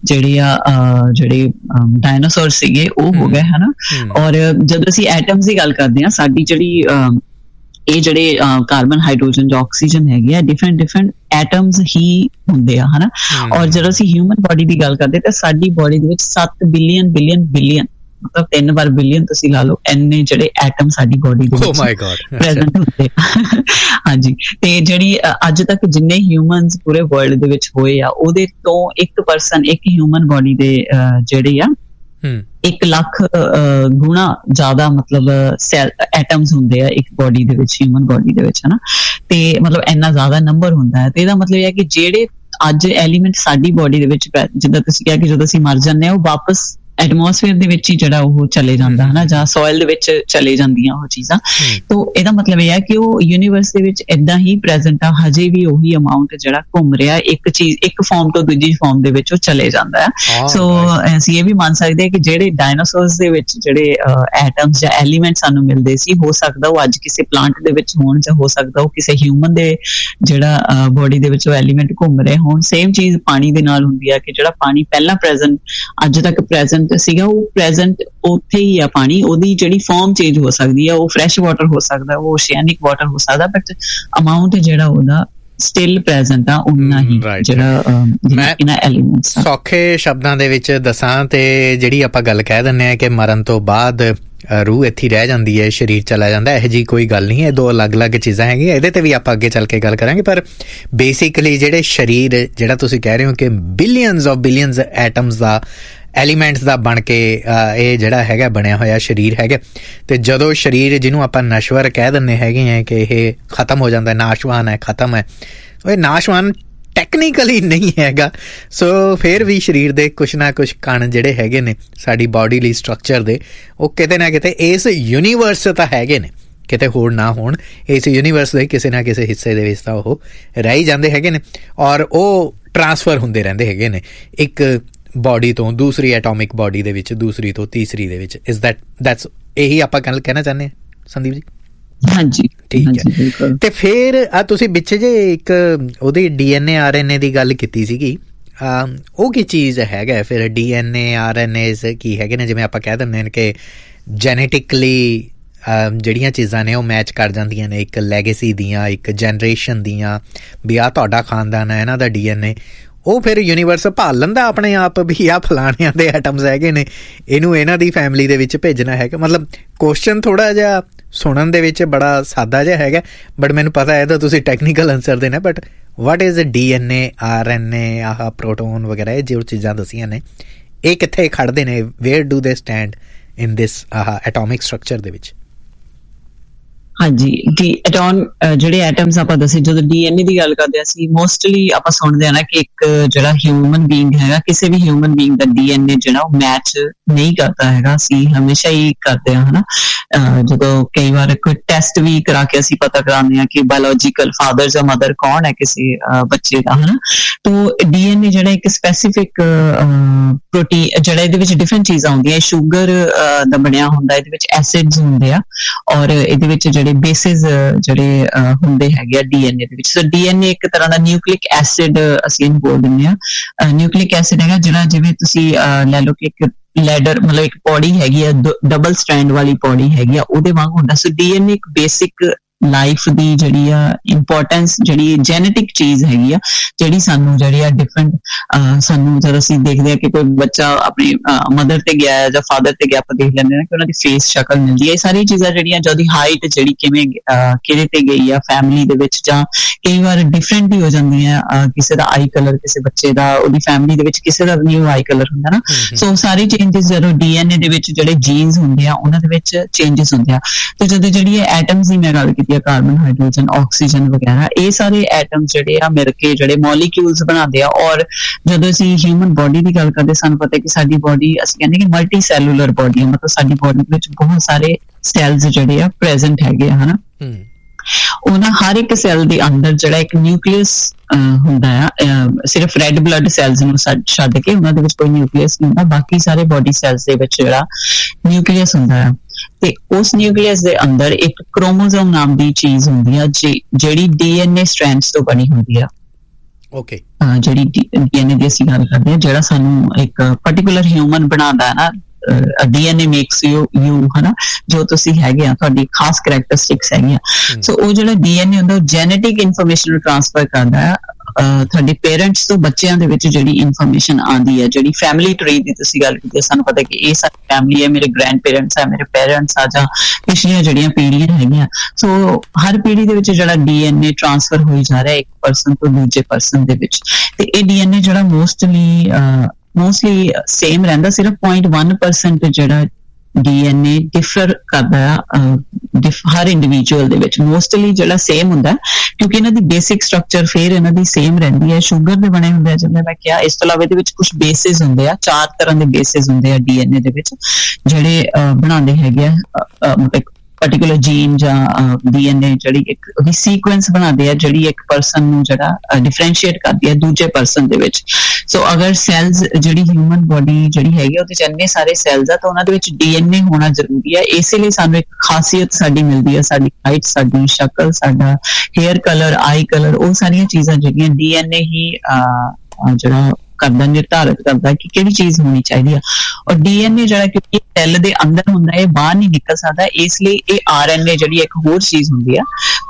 S2: ਜਿਹੜੇ ਡਾਇਨਾਸੌਰ ਸੀਗੇ ਉਹ ਹੋ ਗਏ ਹਨਾ। ਔਰ ਜਦੋਂ ਅਸੀਂ ਐਟਮਸ ਦੀ ਗੱਲ ਕਰਦੇ ਹਾਂ, ਸਾਡੀ ਜਿਹੜੀ ਇਹ ਜਿਹੜੇ ਕਾਰਬਨ, ਹਾਈਡਰੋਜਨ ਜਾਂ ਆਕਸੀਜਨ ਹੈਗੇ ਆ, ਡਿਫਰੈਂਟ ਐਟਮਸ ਹੀ ਹੁੰਦੇ ਆ ਹਨਾ। ਔਰ ਜਦੋਂ ਅਸੀਂ ਹਿਊਮਨ ਬੋਡੀ ਦੀ ਗੱਲ ਕਰਦੇ ਤਾਂ ਸਾਡੀ ਬੋਡੀ ਦੇ ਵਿੱਚ 7 ਬਿਲੀਅਨ ਮਤਲਬ 3 ਵਾਰ ਬਿਲੀਅਨ ਤੁਸੀਂ ਲਾ ਲਓ, ਇੰਨੇ ਜਿਹੜੇ ਐਟਮ ਸਾਡੀ ਬੋਡੀ ਦੇ ਵਿੱਚ ਪ੍ਰੈਜ਼ੈਂਟ ਹੁੰਦੇ। ਹਾਂਜੀ, ਤੇ ਜਿਹੜੀ ਅੱਜ ਤੱਕ ਜਿੰਨੇ ਹਿਊਮਨਸ ਪੂਰੇ ਵਰਲਡ ਦੇ ਵਿੱਚ ਹੋਏ ਆ, ਉਹਦੇ ਤੋਂ ਇੱਕ ਹਿਊਮਨ ਬੋਡੀ ਦੇ ਜਿਹੜੇ ਆ 1 ਲੱਖ ਗੁਣਾ ਜ਼ਿਆਦਾ ਮਤਲਬ ਐਟਮਸ ਹੁੰਦੇ ਆ ਇੱਕ ਬੋਡੀ ਦੇ ਵਿੱਚ, ਹਿਊਮਨ ਬੋਡੀ ਦੇ ਵਿੱਚ ਹਨਾ। ਤੇ ਮਤਲਬ ਇੰਨਾ ਜ਼ਿਆਦਾ ਨੰਬਰ ਹੁੰਦਾ ਹੈ, ਤੇ ਇਹਦਾ ਮਤਲਬ ਇਹ ਹੈ ਕਿ ਜਿਹੜੇ ਅੱਜ ਐਲੀਮੈਂਟ ਸਾਡੀ ਬੋਡੀ ਦੇ ਵਿੱਚ, ਜਿੱਦਾਂ ਤੁਸੀਂ ਕਿਹਾ ਕਿ ਜਦੋਂ ਅਸੀਂ ਮਰ ਜਾਂਦੇ ਹਾਂ ਉਹ ਵਾਪਸ ਐਟਮੋਸਫੇਅਰ ਦੇ ਵਿੱਚ ਹੀ ਜਿਹੜਾ ਉਹ ਚਲੇ ਜਾਂਦਾ ਹਨਾ, ਜਾਂ ਸੋਇਲ ਦੇ ਵਿੱਚ ਚਲੇ ਜਾਂਦੀਆਂ ਉਹ ਚੀਜ਼ਾਂ। ਤਾਂ ਇਹਦਾ ਮਤਲਬ ਇਹ ਹੈ ਕਿ ਉਹ ਯੂਨੀਵਰਸ ਦੇ ਵਿੱਚ ਏਦਾਂ ਹੀ ਪ੍ਰੈਜ਼ੈਂਟ ਆ, ਹਜੇ ਵੀ ਉਹੀ ਅਮਾਊਂਟ ਜਿਹੜਾ ਘੁੰਮ ਰਿਹਾ, ਇੱਕ ਚੀਜ਼ ਇੱਕ ਫਾਰਮ ਤੋਂ ਦੂਜੀ ਫਾਰਮ ਦੇ ਵਿੱਚ ਉਹ ਚਲੇ ਜਾਂਦਾ ਹੈ। ਸੋ ਅਸੀਂ ਇਹ ਵੀ ਮੰਨ ਸਕਦੇ ਹਾਂ ਕਿ ਜਿਹੜੇ ਡਾਇਨਾਸੌਰਸ ਦੇ ਵਿੱਚ ਜਿਹੜੇ ਐਟਮਸ ਜਾਂ ਐਲੀਮੈਂਟ ਸਾਨੂੰ ਮਿਲਦੇ ਸੀ, ਹੋ ਸਕਦਾ ਉਹ ਅੱਜ ਕਿਸੇ ਪਲਾਂਟ ਦੇ ਵਿੱਚ ਹੋਣ, ਜਾਂ ਹੋ ਸਕਦਾ ਉਹ ਕਿਸੇ ਹਿਊਮਨ ਦੇ ਜਿਹੜਾ ਬੋਡੀ ਦੇ ਵਿੱਚ ਉਹ ਐਲੀਮੈਂਟ ਘੁੰਮ ਰਹੇ ਹੋਣ। ਸੇਮ ਚੀਜ਼ ਪਾਣੀ ਦੇ ਨਾਲ ਹੁੰਦੀ ਹੈ ਕਿ ਜਿਹੜਾ ਪਾਣੀ ਪਹਿਲਾਂ ਪ੍ਰੈਜ਼ੈਂਟ, ਅੱਜ ਤੱਕ ਪ੍ਰੈਜ਼ੈਂਟ ਸੀਗਾ, ਉਹ ਪ੍ਰੈਜ਼ੈਂਟ ਉੱਥੇ ਹੀ ਆ ਪਾਣੀ, ਉਹਦੀ ਜਿਹੜੀ ਫਾਰਮ ਚੇਂਜ ਹੋ ਸਕਦੀ ਆ, ਉਹ ਫਰੈਸ਼ ਵਾਟਰ ਹੋ ਸਕਦਾ, ਉਹ ਓਸ਼ੀਅਨਿਕ ਵਾਟਰ ਹੋ ਸਕਦਾ, ਬਟ ਅਮਾਊਂਟ ਜਿਹੜਾ ਉਹਦਾ ਸਟਿਲ ਪ੍ਰੈਜ਼ੈਂਟ ਆ ਉਨਾ ਹੀ ਜਿਹੜਾ ਇਹਨਾਂ ਐਲੀਮੈਂਟਸ।
S1: ਸੌਖੇ ਸ਼ਬਦਾਂ ਦੇ ਵਿੱਚ ਦੱਸਾਂ ਤੇ ਜਿਹੜੀ ਆਪਾਂ ਗੱਲ ਕਹਿ ਦਿੰਦੇ ਆ ਕਿ ਮਰਨ ਤੋਂ ਬਾਅਦ ਰੂਹ ਇੱਥੇ ਰਹਿ ਜਾਂਦੀ ਹੈ, ਸਰੀਰ ਚਲਾ ਜਾਂਦਾ, ਇਹੋ ਜਿਹੀ ਕੋਈ ਗੱਲ ਨਹੀਂ ਹੈ, 2 ਅਲੱਗ-ਅਲੱਗ ਚੀਜ਼ਾਂ ਹੈਗੀਆਂ। ਇਹਦੇ ਤੇ ਵੀ ਆਪਾਂ ਅੱਗੇ ਚੱਲ ਕੇ ਗੱਲ ਕਰਾਂਗੇ, ਪਰ ਬੇਸਿਕਲੀ ਜਿਹੜੇ ਸਰੀਰ, ਜਿਹੜਾ ਤੁਸੀਂ ਕਹਿ ਰਹੇ ਹੋ ਕਿ ਬਿਲੀਅਨਸ ਐਟਮਸ ਦਾ, ਐਲੀਮੈਂਟਸ ਦਾ ਬਣ ਕੇ ਇਹ ਜਿਹੜਾ ਹੈਗਾ ਬਣਿਆ ਹੋਇਆ ਸਰੀਰ ਹੈਗਾ, ਤੇ ਜਦੋਂ ਸਰੀਰ ਜਿਹਨੂੰ ਆਪਾਂ ਨਸ਼ਵਰ ਕਹਿ ਦਿੰਦੇ ਹੈਗੇ ਆ ਕਿ ਇਹ ਖਤਮ ਹੋ ਜਾਂਦਾ, ਨਾਸ਼ਵਾਨ ਹੈ, ਖਤਮ ਹੈ, ਉਹ ਨਾਸ਼ਵਾਨ ਟੈਕਨੀਕਲੀ ਨਹੀਂ ਹੈਗਾ। ਸੋ ਫਿਰ ਵੀ ਸਰੀਰ ਦੇ ਕੁਛ ਨਾ ਕੁਛ ਕਣ ਜਿਹੜੇ ਹੈਗੇ ਨੇ ਸਾਡੀ ਬੋਡੀ ਲਈ ਸਟਰਕਚਰ ਦੇ, ਉਹ ਕਿਤੇ ਨਾ ਕਿਤੇ ਇਸ ਯੂਨੀਵਰਸ ਤਾਂ ਹੈਗੇ ਨੇ, ਕਿਤੇ ਹੋਰ ਨਾ ਹੋਣ, ਇਸ ਯੂਨੀਵਰਸ ਦੇ ਕਿਸੇ ਨਾ ਕਿਸੇ ਹਿੱਸੇ ਦੇ ਵਿੱਚ ਤਾਂ ਉਹ ਰਹਿ ਹੀ ਜਾਂਦੇ ਹੈਗੇ ਨੇ, ਔਰ ਉਹ ਟਰਾਂਸਫਰ ਹੁੰਦੇ ਰਹਿੰਦੇ ਹੈਗੇ ਨੇ ਇੱਕ ਬੋਡੀ ਤੋਂ ਦੂਸਰੀ ਐਟੋਮਿਕ ਬੋਡੀ ਦੇ ਵਿੱਚ, ਦੂਸਰੀ ਤੋਂ ਤੀਸਰੀ ਦੇ ਵਿੱਚ। ਦੈਟਸ ਇਹੀ ਆਪਾਂ ਕਹਿਣਾ ਚਾਹੁੰਦੇ ਹਾਂ ਸੰਦੀਪ ਜੀ?
S2: ਹਾਂਜੀ,
S1: ਠੀਕ ਹੈ। ਤੇ ਫਿਰ ਆ ਤੁਸੀਂ ਵਿੱਚ ਜੇ ਇੱਕ ਉਹਦੀ DNA RNA ਦੀ ਗੱਲ ਕੀਤੀ ਸੀਗੀ, ਉਹ ਕੀ ਚੀਜ਼ ਹੈਗਾ ਫਿਰ? DNA RNAs ਕੀ ਹੈਗੇ ਨੇ? ਜਿਵੇਂ ਆਪਾਂ ਕਹਿ ਦਿੰਦੇ ਨੇ ਕਿ ਜੈਨੇਟਿਕਲੀ ਜਿਹੜੀਆਂ ਚੀਜ਼ਾਂ ਨੇ ਉਹ ਮੈਚ ਕਰ ਜਾਂਦੀਆਂ ਨੇ, ਇੱਕ ਲੈਗੇਸੀ ਦੀਆਂ, ਇੱਕ ਜਨਰੇਸ਼ਨ ਦੀਆਂ, ਵੀ ਆਹ ਤੁਹਾਡਾ ਖਾਨਦਾਨ ਹੈ, ਇਹਨਾਂ ਦਾ DNA, ਉਹ ਫਿਰ ਯੂਨੀਵਰਸ ਭਾਲ ਲੈਂਦਾ ਆਪਣੇ ਆਪ ਵੀ ਆਹ ਫਲਾਣਿਆਂ ਦੇ ਐਟਮਸ ਹੈਗੇ ਨੇ, ਇਹਨੂੰ ਇਹਨਾਂ ਦੀ ਫੈਮਿਲੀ ਦੇ ਵਿੱਚ ਭੇਜਣਾ ਹੈਗਾ। ਮਤਲਬ ਕੁਐਸਚਨ ਥੋੜ੍ਹਾ ਜਿਹਾ ਸੁਣਨ ਦੇ ਵਿੱਚ ਬੜਾ ਸਾਦਾ ਜਿਹਾ ਹੈਗਾ, ਬਟ ਮੈਨੂੰ ਪਤਾ ਹੈ ਤਾਂ ਤੁਸੀਂ ਟੈਕਨੀਕਲ ਆਨਸਰ ਦੇਣਾ। But what is DNA, RNA, ਆਹ ਪ੍ਰੋਟੋਨ ਵਗੈਰਾ, ਇਹ ਜੋ ਚੀਜ਼ਾਂ ਦੱਸੀਆਂ ਨੇ, ਇਹ ਕਿੱਥੇ ਖੜਦੇ ਨੇ? ਵੇਅਰ ਡੂ ਦੇ stand in this atomic structure ਦੇ ਵਿੱਚ?
S2: ਹਾਂਜੀ, ਜਿਹੜੇ ਐਟਮਸ ਆਪਾਂ ਦੱਸੇ, ਜਦੋਂ DNA ਦੀ ਗੱਲ ਕਰਦੇ ਅਸੀਂ ਮੋਸਟਲੀ ਆਪਾਂ ਸੁਣਦੇ ਆ ਨਾ ਕਿ ਇੱਕ ਜਿਹੜਾ ਹਿਊਮਨ ਬੀਇੰਗ ਹੈਗਾ, ਕਿਸੇ ਵੀ ਹਿਊਮਨ ਬੀਇੰਗ ਦਾ DNA ਜਿਹੜਾ ਉਹ ਮੈਚ ਨਹੀਂ ਕਰਦਾ ਹੈਗਾ। ਅਸੀਂ ਹਮੇਸ਼ਾ ਹੀ ਕਰਦੇ ਹਾਂ ਹਨਾ, ਜਦੋਂ ਕਈ ਵਾਰ ਕੋਈ ਟੈਸਟ ਵੀ ਕਰਾ ਕੇ ਅਸੀਂ ਪਤਾ ਕਰਾਉਂਦੇ ਹਾਂ ਕਿ ਬਾਇਓਲੋਜੀਕਲ ਫਾਦਰ ਜਾਂ ਮਦਰ ਕੌਣ ਹੈ ਕਿਸੇ ਬੱਚੇ ਦਾ ਹਨਾ। ਤੋ DNA ਜਿਹੜਾ ਇੱਕ ਸਪੈਸੀਫਿਕ ਪ੍ਰੋਟੀਨ, ਜਿਹੜਾ ਇਹਦੇ ਵਿੱਚ ਡਿਫਰੈਂਟ ਚੀਜ਼ਾਂ ਹੁੰਦੀਆਂ, ਸ਼ੂਗਰ ਦਾ ਬਣਿਆ ਹੁੰਦਾ, ਇਹਦੇ ਵਿੱਚ ਐਸਿਡਸ ਹੁੰਦੇ ਆ, ਔਰ ਇਹਦੇ ਵਿੱਚ ਜਿਹੜੇ ਬੇਸਿਸ ਜਿਹੜੇ ਹੁੰਦੇ ਹੈਗੇ ਆ DNA ਦੇ ਵਿੱਚ। ਸੋ DNA ਇੱਕ ਤਰ੍ਹਾਂ ਦਾ ਨਿਊਕਲਿਕ ਐਸਿਡ ਅਸੀਂ ਇਹਨੂੰ ਬੋਲ ਦਿੰਦੇ ਹਾਂ। ਨਿਊਕਲਿਕ ਐਸਿਡ ਹੈਗਾ ਜਿਹੜਾ, ਜਿਵੇਂ ਤੁਸੀਂ ਲੈ ਲਓ ਕਿ ਇੱਕ ਲੈਡਰ, ਮਤਲਬ ਇੱਕ ਪੌੜੀ ਹੈਗੀ ਆ, ਡਬਲ ਸਟ੍ਰੈਂਡ ਵਾਲੀ ਪੌੜੀ ਹੈਗੀ ਆ, ਉਹਦੇ ਵਾਂਗ ਹੁੰਦਾ। ਸੋ DNA ਇੱਕ ਬੇਸਿਕ ਲਾਈਫ ਦੀ ਜਿਹੜੀ ਆ ਇੰਪੋਰਟੈਂਸ, ਜਿਹੜੀ ਜੈਨੇਟਿਕ ਚੀਜ਼ ਹੈਗੀ ਆ, ਜਿਹੜੀ ਸਾਨੂੰ ਜਿਹੜੀ ਆ ਡਿਫਰੈਂਟ, ਸਾਨੂੰ ਜਦ ਅਸੀਂ ਦੇਖਦੇ ਹਾਂ ਕਿ ਕੋਈ ਬੱਚਾ ਆਪਣੀ ਮਦਰ ਤੇ ਗਿਆ ਜਾਂ ਫਾਦਰ ਤੇ ਗਿਆ, ਆਪਾਂ ਦੇਖ ਲੈਂਦੇ ਹਾਂ ਕਿ ਉਹਨਾਂ ਦੀ ਫੇਸ ਸ਼ਕਲ ਮਿਲਦੀ ਹੈ। ਇਹ ਸਾਰੀਆਂ ਚੀਜ਼ਾਂ ਜਿਹੜੀਆਂ, ਜਿਹਦੀ ਹਾਈਟ ਜਿਹੜੀ ਕਿਵੇਂ ਕਿਹਦੇ ਤੇ ਗਈ ਆ ਫੈਮਿਲੀ ਦੇ ਵਿੱਚ, ਜਾਂ ਕਈ ਵਾਰ ਡਿਫਰੈਂਟ ਵੀ ਹੋ ਜਾਂਦੀਆਂ, ਕਿਸੇ ਦਾ ਆਈ ਕਲਰ, ਕਿਸੇ ਬੱਚੇ ਦਾ ਉਹਦੀ ਫੈਮਿਲੀ ਦੇ ਵਿੱਚ ਕਿਸੇ ਦਾ ਨਿਊ ਆਈ ਕਲਰ ਹੁੰਦਾ ਨਾ। ਸੋ ਸਾਰੇ ਚੇਂਜਸ ਜਦੋਂ DNA ਦੇ ਵਿੱਚ ਜਿਹੜੇ ਜੀਨਸ ਹੁੰਦੇ ਆ ਉਹਨਾਂ ਦੇ ਵਿੱਚ ਚੇਂਜਸ ਹੁੰਦੇ ਆ। ਤੇ ਜਦੋਂ ਜਿਹੜੀ ਐਟਮਸ ਦੀ ਮੈਂ ਗੱਲ ਕੀਤੀ, ਕਾਰਬਨ, ਹਾਈਡਰੋਜਨ, ਆਕਸੀਜਨ ਵਗੈਰਾ, ਇਹ ਸਾਰੇ ਐਟਮ ਜਿਹੜੇ ਆ ਮਿਲ ਕੇ ਜਿਹੜੇ ਮੋਲੀਕਿਊਲਸ ਬਣਾਉਂਦੇ ਆ। ਔਰ ਜਦੋਂ ਅਸੀਂ ਹਿਊਮਨ ਬੋਡੀ ਦੀ ਗੱਲ ਕਰਦੇ, ਸਾਨੂੰ ਪਤਾ ਕਿ ਸਾਡੀ ਬੋਡੀ, ਅਸੀਂ ਕਹਿੰਦੇ ਕਿ ਮਲਟੀ ਸੈਲੂਲਰ ਬੋਡੀ ਹੈ, ਮਤਲਬ ਸਾਡੀ ਬੋਡੀ ਵਿੱਚ ਬਹੁਤ ਸਾਰੇ ਸੈਲਸ ਜਿਹੜੇ ਆ ਪ੍ਰੈਜ਼ੈਂਟ ਹੈਗੇ ਆ ਹਨਾ। ਉਹਨਾਂ ਹਰ ਇੱਕ ਸੈੱਲ ਦੇ ਅੰਦਰ ਜਿਹੜਾ ਇੱਕ ਨਿਊਕਲੀਅਸ ਹੁੰਦਾ ਆ, ਸਿਰਫ ਰੈੱਡ ਬਲੱਡ ਸੈਲਸ ਨੂੰ ਛੱਡ ਕੇ ਉਹਨਾਂ ਦੇ ਵਿੱਚ ਕੋਈ ਨਿਊਕਲੀਅਸ ਨਹੀਂ ਹੁੰਦਾ। ਬਾਕੀ ਸਾਰੇ ਬੋਡੀ ਸੈਲਸ ਦੇ ਵਿੱਚ ਜਿਹੜਾ ਨਿਊਕਲੀਅਸ ਹੁੰਦਾ ਆ, ਤੇ ਉਸ ਨਿਊਕਲੀਅਸ ਦੇ ਅੰਦਰ ਇੱਕ ਕ੍ਰੋਮੋਸੋਮ ਨਾਮ ਦੀ ਚੀਜ਼ ਹੁੰਦੀ ਆ, ਜਿਹੜੀ DNA ਸਟ੍ਰੈਂਡਸ ਤੋਂ ਬਣੀ ਹੁੰਦੀ ਆ।
S1: ਓਕੇ,
S2: ਜਿਹੜੀ DNA ਦੀ ਅਸੀਂ ਗੱਲ ਕਰਦੇ ਹਾਂ, ਜਿਹੜਾ ਸਾਨੂੰ ਇੱਕ ਪਾਰਟਿਕੂਲਰ ਹਿਊਮਨ ਬਣਾਉਂਦਾ ਹੈ ਨਾ, DNA makes you ਹਨਾ, ਜੋ ਤੁਸੀਂ ਹੈਗੇ ਆ, ਤੁਹਾਡੀ ਖਾਸ ਕਰੈਕਟਰਿਸਟਿਕਸ ਹੈਗੀਆਂ। ਸੋ ਉਹ ਜਿਹੜਾ DNA ਹੁੰਦਾ, ਉਹ ਜੈਨੇਟਿਕ ਇਨਫੋਰਮੇਸ਼ਨ ਨੂੰ ਟ੍ਰਾਂਸਫਰ ਕਰਦਾ ਹੈ ਤੁਹਾਡੇ ਪੇਰੈਂਟਸ ਤੋਂ ਬੱਚਿਆਂ ਦੇ ਵਿੱਚ। ਜਿਹੜੀ ਇਨਫੋਰਮੇਸ਼ਨ ਆਉਂਦੀ ਹੈ, ਜਿਹੜੀ ਫੈਮਿਲੀ ਟਰੀ ਦੀ ਤੁਸੀਂ ਗੱਲ ਕੀਤੀ, ਸਾਨੂੰ ਪਤਾ ਕਿ ਇਹ ਸਾਡੀ ਫੈਮਿਲੀ ਹੈ, ਮੇਰੇ ਗ੍ਰੈਂਡ ਪੇਰੈਂਟਸ ਆ, ਮੇਰੇ ਪੇਰੈਂਟਸ ਆ, ਜਾਂ ਪਿਛਲੀਆਂ ਜਿਹੜੀਆਂ ਪੀੜ੍ਹੀਆਂ ਹੈਗੀਆਂ। ਸੋ ਹਰ ਪੀੜ੍ਹੀ ਦੇ ਵਿੱਚ ਜਿਹੜਾ DNA ਟ੍ਰਾਂਸਫਰ ਹੋਈ ਜਾ ਰਿਹਾ ਇੱਕ ਪਰਸਨ ਤੋਂ ਦੂਜੇ ਪਰਸਨ ਦੇ ਵਿੱਚ। ਤੇ ਇਹ DNA ਜਿਹੜਾ ਮੋਸਟਲੀ ਸੇਮ ਰਹਿੰਦਾ, ਸਿਰਫ 0.1% ਜਿਹੜਾ DNA ਡਿਫਰ ਕਰਦਾ ਹਰ ਇੰਡੀਵਿਜੂਅਲ ਦੇ ਵਿੱਚ। ਮੋਸਟਲੀ ਜਿਹੜਾ ਸੇਮ ਹੁੰਦਾ, ਕਿਉਂਕਿ ਇਹਨਾਂ ਦੀ ਬੇਸਿਕ ਸਟਰਕਚਰ ਫਿਰ ਇਹਨਾਂ ਦੀ ਸੇਮ ਰਹਿੰਦੀ ਹੈ। ਸ਼ੂਗਰ ਦੇ ਬਣੇ ਹੁੰਦੇ ਆ, ਜਿਵੇਂ ਮੈਂ ਕਿਹਾ। ਇਸ ਤੋਂ ਇਲਾਵਾ ਇਹਦੇ ਵਿੱਚ ਕੁਝ ਬੇਸਿਸ ਹੁੰਦੇ ਆ, 4 ਤਰ੍ਹਾਂ ਦੇ ਬੇਸਿਸ ਹੁੰਦੇ ਆ DNA ਦੇ ਵਿੱਚ, ਜਿਹੜੇ ਬਣਾਉਂਦੇ ਹੈਗੇ ਆ ਮਤਲਬ ਪਾਰਟੀਕੂਲਰ ਜੀਨ ਜਾਂ DNA, ਜਿਹੜੀ ਇੱਕ ਉਹਦੀ ਸੀਕੁਐਂਸ ਬਣਾਉਂਦੇ ਆ, ਜਿਹੜੀ ਇੱਕ ਪਰਸਨ ਨੂੰ ਜਿਹੜਾ ਡਿਫਰੈਂਸ਼ੀਏਟ ਕਰਦੀ ਹੈ ਦੂਜੇ ਪਰਸਨ ਦੇ ਵਿੱਚ। ਸੋ ਅਗਰ ਸੈਲਸ, ਜਿਹੜੀ ਹਿਊਮਨ ਬੋਡੀ ਜਿਹੜੀ ਹੈਗੀ ਉਹਦੇ 'ਚ ਇੰਨੇ ਸਾਰੇ ਸੈਲਸ ਆ, ਤਾਂ ਉਹਨਾਂ ਦੇ ਵਿੱਚ DNA ਹੋਣਾ ਜ਼ਰੂਰੀ ਹੈ। ਇਸੇ ਲਈ ਸਾਨੂੰ ਇੱਕ ਖਾਸੀਅਤ ਸਾਡੀ ਮਿਲਦੀ ਹੈ, ਸਾਡੀ ਹਾਈਟ, ਸਾਡੀ ਸ਼ਕਲ, ਸਾਡਾ ਹੇਅਰ ਕਲਰ, ਆਈ ਕਲਰ, ਉਹ ਸਾਰੀਆਂ ਚੀਜ਼ਾਂ ਜਿਹੜੀਆਂ DNA ਹੀ ਜਿਹੜਾ ਕਰਦਾ, ਨਿਰਧਾਰਿਤ ਕਰਦਾ ਕਿ ਕਿਹੜੀ ਚੀਜ਼ ਹੋਣੀ ਚਾਹੀਦੀ ਆ। ਔਰ DNA ਜਿਹੜਾ ਕਿਉਂਕਿ ਸੈੱਲ ਦੇ ਅੰਦਰ ਹੁੰਦਾ, ਇਹ ਬਾਹਰ ਨਹੀਂ ਨਿਕਲ ਸਕਦਾ, ਇਸ ਲਈ ਇਹ RNA ਜਿਹੜੀ ਇੱਕ ਹੋਰ ਚੀਜ਼ ਹੁੰਦੀ ਆ,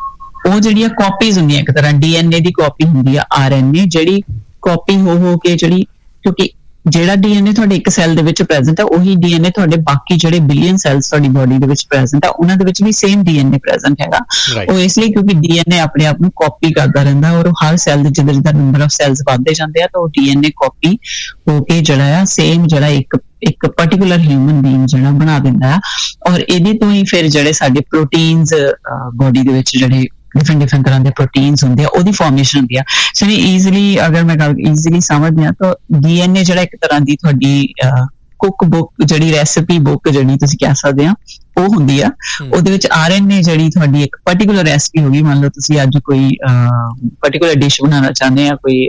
S2: ਉਹ ਜਿਹੜੀਆਂ ਕਾਪੀਜ਼ ਹੁੰਦੀਆਂ, ਇੱਕ ਤਰ੍ਹਾਂ DNA ਦੀ ਕਾਪੀ ਹੁੰਦੀ ਆ RNA, ਜਿਹੜੀ ਕਾਪੀ ਹੋ ਕੇ ਜਿਹੜੀ, ਕਿਉਂਕਿ ਜਿਹੜਾ DNA ਤੁਹਾਡੇ ਇੱਕ ਸੈੱਲ ਦੇ ਵਿੱਚ ਪ੍ਰੈਜ਼ੈਂਟ ਹੈ, ਉਹੀ DNA ਤੁਹਾਡੇ ਬਾਕੀ ਜਿਹੜੇ ਬਿਲੀਅਨ ਸੈਲਸ ਤੁਹਾਡੀ ਬੋਡੀ ਦੇ ਵਿੱਚ ਪ੍ਰੈਜ਼ੈਂਟ ਆ, ਉਹਨਾਂ ਦੇ ਵਿੱਚ ਵੀ ਸੇਮ DNA ਪ੍ਰੈਜ਼ੈਂਟ ਹੈਗਾ। ਉਹ ਇਸ ਲਈ ਕਿਉਂਕਿ DNA ਆਪਣੇ ਆਪ ਨੂੰ ਕਾਪੀ ਕਰਦਾ ਰਹਿੰਦਾ, ਔਰ ਹਰ ਸੈੱਲ ਦੇ ਜਿੱਦਾਂ ਜਿੱਦਾਂ ਨੰਬਰ ਆਫ ਸੈਲਸ ਵੱਧਦੇ ਜਾਂਦੇ ਆ, ਤਾਂ ਉਹ DNA ਕਾਪੀ ਹੋ ਕੇ ਜਿਹੜਾ ਆ ਸੇਮ ਜਿਹੜਾ ਇੱਕ ਪਾਰਟਿਕੂਲਰ ਹਿਊਮਨ ਬੀਇੰਗ ਜਿਹੜਾ ਬਣਾ ਦਿੰਦਾ ਆ। ਔਰ ਇਹਦੇ ਤੋਂ ਹੀ ਫਿਰ ਜਿਹੜੇ ਸਾਡੇ ਪ੍ਰੋਟੀਨਸ ਬੋਡੀ ਦੇ ਵਿੱਚ ਜਿਹੜੇ ਡਿਫਰੈਂਟ ਤਰ੍ਹਾਂ ਦੇ ਪ੍ਰੋਟੀਨਸ ਹੁੰਦੇ ਆ, ਉਹਦੀ ਫਾਰਮੇਸ਼ਨ ਹੁੰਦੀ ਆ। ਸੋ ਈਜ਼ੀਲੀ ਅਗਰ ਮੈਂ ਗੱਲ ਈਜ਼ੀਲੀ ਸਮਝਦੇ ਹਾਂ, ਤਾਂ DNA ਜਿਹੜਾ ਇੱਕ ਤਰ੍ਹਾਂ ਦੀ ਤੁਹਾਡੀ ਕੁੱਕ ਬੁੱਕ, ਜਿਹੜੀ ਰੈਸਿਪੀ ਬੁੱਕ ਜਿਹੜੀ ਤੁਸੀਂ ਕਹਿ ਸਕਦੇ ਆ, ਉਹ ਹੁੰਦੀ ਆ। ਉਹਦੇ ਵਿੱਚ RNA ਜਿਹੜੀ ਤੁਹਾਡੀ ਇੱਕ ਪਾਰਟਿਕੂਲਰ ਰੈਸਿਪੀ ਹੋਗੀ, ਮੰਨ ਲਓ ਤੁਸੀਂ ਅੱਜ ਕੋਈ ਪਾਰਟਿਕੂਲਰ ਡਿਸ਼ ਬਣਾਉਣਾ ਚਾਹੁੰਦੇ ਆ, ਕੋਈ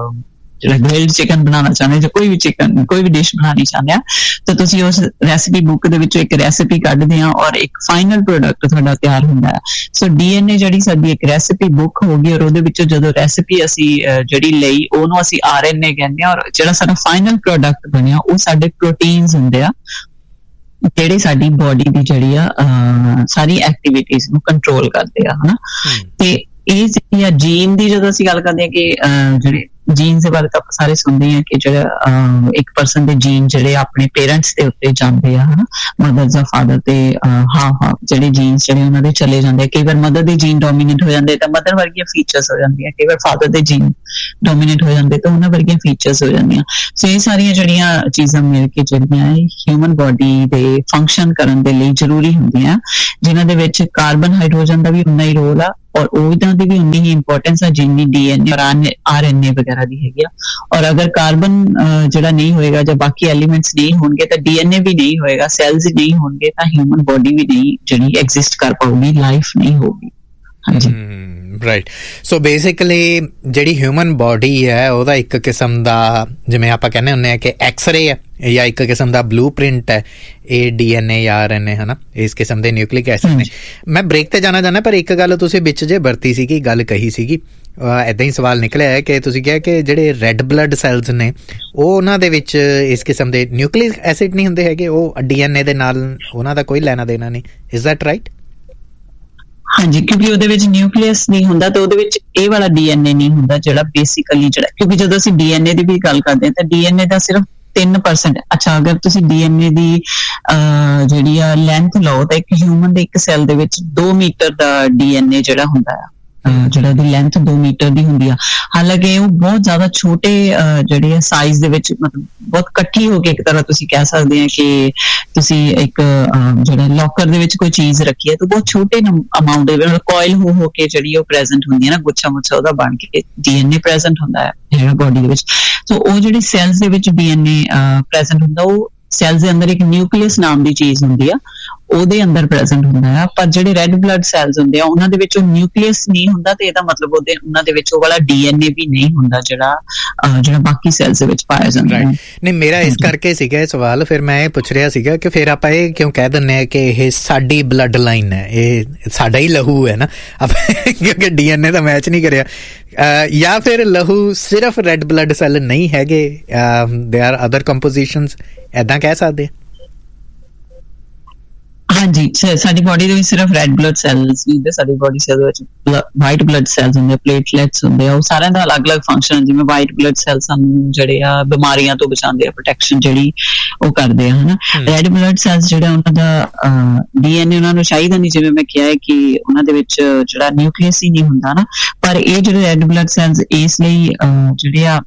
S2: ਜਿਹੜਾ ਗ੍ਰਿਲਡ ਚਿਕਨ ਬਣਾਉਣਾ ਚਾਹੁੰਦੇ, ਜਾਂ ਕੋਈ ਵੀ ਡਿਸ਼ ਬਣਾਉਣੀ ਚਾਹੁੰਦੇ ਆ, ਤਾਂ ਤੁਸੀਂ ਉਸ ਰੈਸਿਪੀ ਬੁੱਕ ਦੇ ਵਿੱਚੋਂ ਇੱਕ ਰੈਸਿਪੀ ਕੱਢਦੇ ਆ, ਔਰ ਇੱਕ ਫਾਈਨਲ ਪ੍ਰੋਡਕਟ ਤੁਹਾਡਾ ਤਿਆਰ ਹੁੰਦਾ ਹੈ। ਸੋ DNA ਜਿਹੜੀ ਸਾਡੀ ਇੱਕ ਰੈਸਿਪੀ ਬੁੱਕ ਹੋ ਗਈ, ਔਰ ਉਹਦੇ ਵਿੱਚੋਂ ਜਦੋਂ ਰੈਸਿਪੀ ਅਸੀਂ ਜਿਹੜੀ ਲਈ, ਉਹਨੂੰ ਅਸੀਂ RNA ਕਹਿੰਦੇ ਆ, ਔਰ ਜਿਹੜਾ ਸਾਡਾ ਫਾਈਨਲ ਪ੍ਰੋਡਕਟ ਬਣਿਆ, ਉਹ ਸਾਡੇ ਪ੍ਰੋਟੀਨਸ ਹੁੰਦੇ ਆ, ਜਿਹੜੇ ਸਾਡੀ ਬੋਡੀ ਦੀ ਜਿਹੜੀ ਆ ਸਾਰੀ ਐਕਟੀਵਿਟੀਜ਼ ਨੂੰ ਕੰਟਰੋਲ ਕਰਦੇ ਆ ਹਨਾ। ਤੇ ਇਹ ਜਿਹੜੀ ਆ ਜੀਨ ਦੀ ਜਦੋਂ ਅਸੀਂ ਗੱਲ ਕਰਦੇ ਹਾਂ ਕਿ ਜਿਹੜੇ ਜੀਨਸ ਦੇ ਬਾਰੇ ਤਾਂ ਆਪਾਂ ਸਾਰੇ ਸੁਣਦੇ ਹਾਂ ਕਿ ਜਿਹੜਾ ਇੱਕ ਪਰਸਨ ਦੇ ਜੀਨ ਜਿਹੜੇ ਆਪਣੇ ਪੇਰੈਂਟਸ ਦੇ ਉੱਤੇ ਜਾਂਦੇ ਆ, ਹਨਾ, ਮਦਰ ਜਾਂ ਫਾਦਰ ਤੇ ਜਿਹੜੇ ਜੀਨਸ ਜਿਹੜੇ ਉਹਨਾਂ ਦੇ ਚਲੇ ਜਾਂਦੇ ਆ। ਕਈ ਵਾਰ ਮਦਰ ਦੇ ਜੀਨ ਡੋਮੀਨੇਟ ਹੋ ਜਾਂਦੇ ਤਾਂ ਮਦਰ ਵਰਗੀਆਂ ਫੀਚਰਸ ਹੋ ਜਾਂਦੀਆਂ, ਕਈ ਵਾਰ ਫਾਦਰ ਦੇ ਜੀਨ ਡੋਮੀਨੇਟ ਹੋ ਜਾਂਦੇ ਤਾਂ ਉਹਨਾਂ ਵਰਗੀਆਂ ਫੀਚਰਸ ਹੋ ਜਾਂਦੀਆਂ। ਸੋ ਇਹ ਸਾਰੀਆਂ ਜਿਹੜੀਆਂ ਚੀਜ਼ਾਂ ਮਿਲ ਕੇ ਜਿਹੜੀਆਂ ਹਿਊਮਨ ਬੋਡੀ ਦੇ ਫੰਕਸ਼ਨ ਕਰਨ ਦੇ ਲਈ ਜ਼ਰੂਰੀ ਹੁੰਦੀਆਂ, ਜਿਨ੍ਹਾਂ ਦੇ ਵਿੱਚ ਕਾਰਬਨ ਹਾਈਡਰੋਜਨ ਦਾ ਵੀ ਉਨਾ ਹੀ ਰੋਲ ਆ ਔਰ ਉਹਨਾਂ ਦੀ ਵੀ ਉਨੀ ਹੀ ਇੰਪੋਰਟੈਂਸ ਆ ਜਿੰਨੀ DNA ਔਰ RNA ਵਗੈਰਾ ਦੀ ਹੈਗੀ ਆ। ਔਰ ਅਗਰ ਕਾਰਬਨ ਜਿਹੜਾ ਨਹੀਂ ਹੋਏਗਾ ਜਾਂ ਬਾਕੀ ਐਲੀਮੈਂਟਸ ਨਹੀਂ ਹੋਣਗੇ ਤਾਂ DNA ਵੀ ਨਹੀਂ ਹੋਏਗਾ, ਸੈਲਸ ਨਹੀਂ ਹੋਣਗੇ ਤਾਂ ਹਿਊਮਨ ਬੋਡੀ ਵੀ ਨਹੀਂ ਜਿਹੜੀ ਐਗਜ਼ਿਸਟ ਕਰ ਪਾਊਗੀ, ਲਾਈਫ ਨਹੀਂ ਹੋਊਗੀ। ਹਾਂਜੀ,
S1: ਰਾਈਟ। ਸੋ ਬੇਸਿਕਲੀ ਜਿਹੜੀ ਹਿਊਮਨ ਬੋਡੀ ਹੈ ਉਹਦਾ ਇੱਕ ਕਿਸਮ ਦਾ, ਜਿਵੇਂ ਆਪਾਂ ਕਹਿੰਦੇ ਹੁੰਦੇ ਆ ਕਿ ਐਕਸਰੇ ਹੈ ਜਾਂ ਇੱਕ ਕਿਸਮ ਦਾ ਬਲੂ ਪ੍ਰਿੰਟ ਹੈ ਇਹ DNA ਜਾਂ RNA, ਹੈ ਨਾ, ਇਸ ਕਿਸਮ ਦੇ ਨਿਊਕਲਿਕ ਐਸਿਡ ਨੇ। ਮੈਂ ਬ੍ਰੇਕ ਤੇ ਜਾਣਾ ਚਾਹੁੰਦਾ, ਪਰ ਇੱਕ ਗੱਲ ਤੁਸੀਂ ਵਿੱਚ ਜੇ ਵਰਤੀ ਸੀਗੀ, ਗੱਲ ਕਹੀ ਸੀਗੀ, ਇੱਦਾਂ ਹੀ ਸਵਾਲ ਨਿਕਲਿਆ ਹੈ ਕਿ ਤੁਸੀਂ ਕਿਹਾ ਕਿ ਜਿਹੜੇ ਰੈੱਡ ਬਲੱਡ ਸੈਲਸ ਨੇ ਉਹ ਉਹਨਾਂ ਦੇ ਵਿੱਚ ਇਸ ਕਿਸਮ ਦੇ ਨਿਊਕਲਿਕ ਐਸਿਡ ਨਹੀਂ ਹੁੰਦੇ ਹੈਗੇ, ਉਹ DNA ਦੇ ਨਾਲ ਉਹਨਾਂ ਦਾ ਕੋਈ ਲੈਣਾ ਦੇਣਾ ਨਹੀਂ। Is that right?
S2: ਹਾਂਜੀ, ਕਿਉਂਕਿ ਉਹਦੇ ਵਿੱਚ ਨਿਊਕਲੀਅਸ ਨਹੀਂ ਹੁੰਦਾ ਤਾਂ ਉਹਦੇ ਵਿੱਚ ਇਹ ਵਾਲਾ DNA ਨਹੀਂ ਹੁੰਦਾ ਜਿਹੜਾ ਬੇਸਿਕਲੀ ਜਿਹੜਾ, ਕਿਉਂਕਿ ਜਦੋਂ ਅਸੀਂ DNA ਦੀ ਵੀ ਗੱਲ ਕਰਦੇ ਹਾਂ ਤਾਂ DNA ਦਾ ਸਿਰਫ 3%। ਅੱਛਾ, ਅਗਰ ਤੁਸੀਂ DNA ਦੀ ਜਿਹੜੀ ਆ ਲੈਂਥ ਲਓ ਤਾਂ ਇੱਕ ਹਿਊਮਨ ਦੇ ਇੱਕ ਸੈੱਲ ਦੇ ਵਿੱਚ 2 ਮੀਟਰ ਦਾ DNA ਜਿਹੜਾ ਹੁੰਦਾ ਆ, ਜਿਹੜਾ ਦੀ ਲੈਂਥ 2 ਮੀਟਰ ਦੀ ਹੁੰਦੀ ਆ। ਹਾਲਾਂਕਿ ਉਹ ਬਹੁਤ ਜ਼ਿਆਦਾ ਛੋਟੇ ਜਿਹੜੇ ਸਾਈਜ਼ ਦੇ ਵਿੱਚ, ਮਤਲਬ ਬਹੁਤ ਇਕੱਠੀ ਹੋ ਕੇ ਇੱਕ ਤਰ੍ਹਾਂ ਤੁਸੀਂ ਕਹਿ ਸਕਦੇ ਆ ਕਿ ਤੁਸੀਂ ਇੱਕ ਜਿਹੜਾ ਲੋਕਰ ਦੇ ਵਿੱਚ ਕੋਈ ਚੀਜ਼ ਰੱਖੀ ਹੈ ਤਾਂ ਬਹੁਤ ਛੋਟੇ ਅਮਾਊਂਟ ਦੇ ਵਿੱਚ ਕੋਇਲ ਹੋ ਕੇ ਜਿਹੜੀ ਉਹ ਪ੍ਰੈਜ਼ੈਂਟ ਹੁੰਦੀ ਹੈ ਨਾ, ਗੁੱਛਾ ਮੁੱਛਾ ਉਹਦਾ ਬਣ ਕੇ DNA ਪ੍ਰੈਜ਼ੈਂਟ ਹੁੰਦਾ ਹੈ ਬੋਡੀ ਦੇ ਵਿੱਚ। ਸੋ ਉਹ ਜਿਹੜੇ ਸੈਲਸ ਦੇ ਵਿੱਚ DNA ਪ੍ਰੈਜ਼ੈਂਟ ਹੁੰਦਾ, ਉਹ ਸੈਲਸ ਦੇ ਅੰਦਰ ਇੱਕ ਨਿਊਕਲੀਅਸ ਨਾਮ ਦੀ ਚੀਜ਼ ਹੁੰਦੀ ਆ, ਉਹਦੇ ਅੰਦਰ ਪ੍ਰੈਜ਼ੈਂਟ ਹੁੰਦਾ ਆ। ਪਰ ਜਿਹੜੇ ਰੈੱਡ ਬਲੱਡ ਸੈਲਸ ਹੁੰਦੇ ਆ ਉਹਨਾਂ ਦੇ ਵਿੱਚ ਉਹ ਨਿਊਕਲੀਅਸ ਨਹੀਂ ਹੁੰਦਾ ਤੇ ਇਹਦਾ ਮਤਲਬ ਉਹਨਾਂ ਦੇ ਵਿੱਚ ਉਹ ਵਾਲਾ DNA ਵੀ ਨਹੀਂ ਹੁੰਦਾ ਜਿਹੜਾ ਬਾਕੀ ਸੈਲਸ ਦੇ ਵਿੱਚ ਪਾਇਆ ਜਾਂਦਾ ਹੈ।
S1: ਨਹੀਂ, ਮੇਰਾ ਇਸ ਕਰਕੇ ਸੀਗਾ ਇਹ ਸਵਾਲ, ਫਿਰ ਮੈਂ ਇਹ ਪੁੱਛ ਰਿਹਾ ਸੀਗਾ ਕਿ ਫਿਰ ਆਪਾਂ ਇਹ ਕਿਉਂ ਕਹਿ ਦਿੰਦੇ ਆ ਕਿ ਇਹ ਸਾਡੀ ਬਲੱਡ ਲਾਈਨ ਹੈ, ਇਹ ਸਾਡਾ ਹੀ ਲਹੂ ਹੈ ਨਾ, ਕਿਉਂਕਿ DNA ਦਾ ਮੈਚ ਨਹੀਂ ਕਰਿਆ, ਜਾਂ ਫਿਰ ਲਹੂ ਸਿਰਫ ਰੈੱਡ ਬਲੱਡ ਸੈੱਲ ਨਹੀਂ ਹੈਗੇ, ਦੇ ਆਰ ਅਦਰ ਕੰਪੋਜੀਸ਼ਨਸ, ਏਦਾਂ ਕਹਿ ਸਕਦੇ? ਹਾਂਜੀ, ਸਾਡੀ ਬੋਡੀ ਦੇ ਵਿੱਚ ਸਿਰਫ ਰੈੱਡ ਬਲੱਡ ਸੈਲਸ ਨਹੀਂ ਹੁੰਦੇ, ਸਾਡੀ ਬੋਡੀ ਦੇ ਵਿੱਚ ਵਾਈਟ ਬਲੱਡ ਸੈਲਸ ਹੁੰਦੇ, ਪਲੇਟਲੈਟਸ ਹੁੰਦੇ ਆ, ਉਹ ਸਾਰਿਆਂ ਦਾ ਅਲੱਗ-ਅਲੱਗ ਫੰਕਸ਼ਨ। ਜਿਵੇਂ ਵਾਈਟ ਬਲੱਡ ਸੈਲ ਸਾਨੂੰ ਜਿਹੜੇ ਆ ਬਿਮਾਰੀਆਂ ਤੋਂ ਬਚਾਉਂਦੇ ਆ, ਪ੍ਰੋਟੈਕਸ਼ਨ ਜਿਹੜੀ ਉਹ ਕਰਦੇ ਆ, ਹਨਾ। ਰੈੱਡ ਬਲੱਡ ਸੈਲਸ ਜਿਹੜਾ ਉਹਨਾਂ ਦਾ DNA ਉਹਨਾਂ ਨੂੰ ਚਾਹੀਦਾ ਨਹੀਂ, ਜਿਵੇਂ ਮੈਂ ਕਿਹਾ ਹੈ ਕਿ ਉਹਨਾਂ ਦੇ ਵਿੱਚ ਜਿਹੜਾ ਨਿਊਕਲੀਅਸ ਹੀ ਨਹੀਂ ਹੁੰਦਾ ਨਾ। ਪਰ ਇਹ ਜਿਹੜੇ ਰੈੱਡ ਬਲੱਡ ਸੈਲਸ ਇਸ ਲਈ ਜਿਹੜੇ ਆ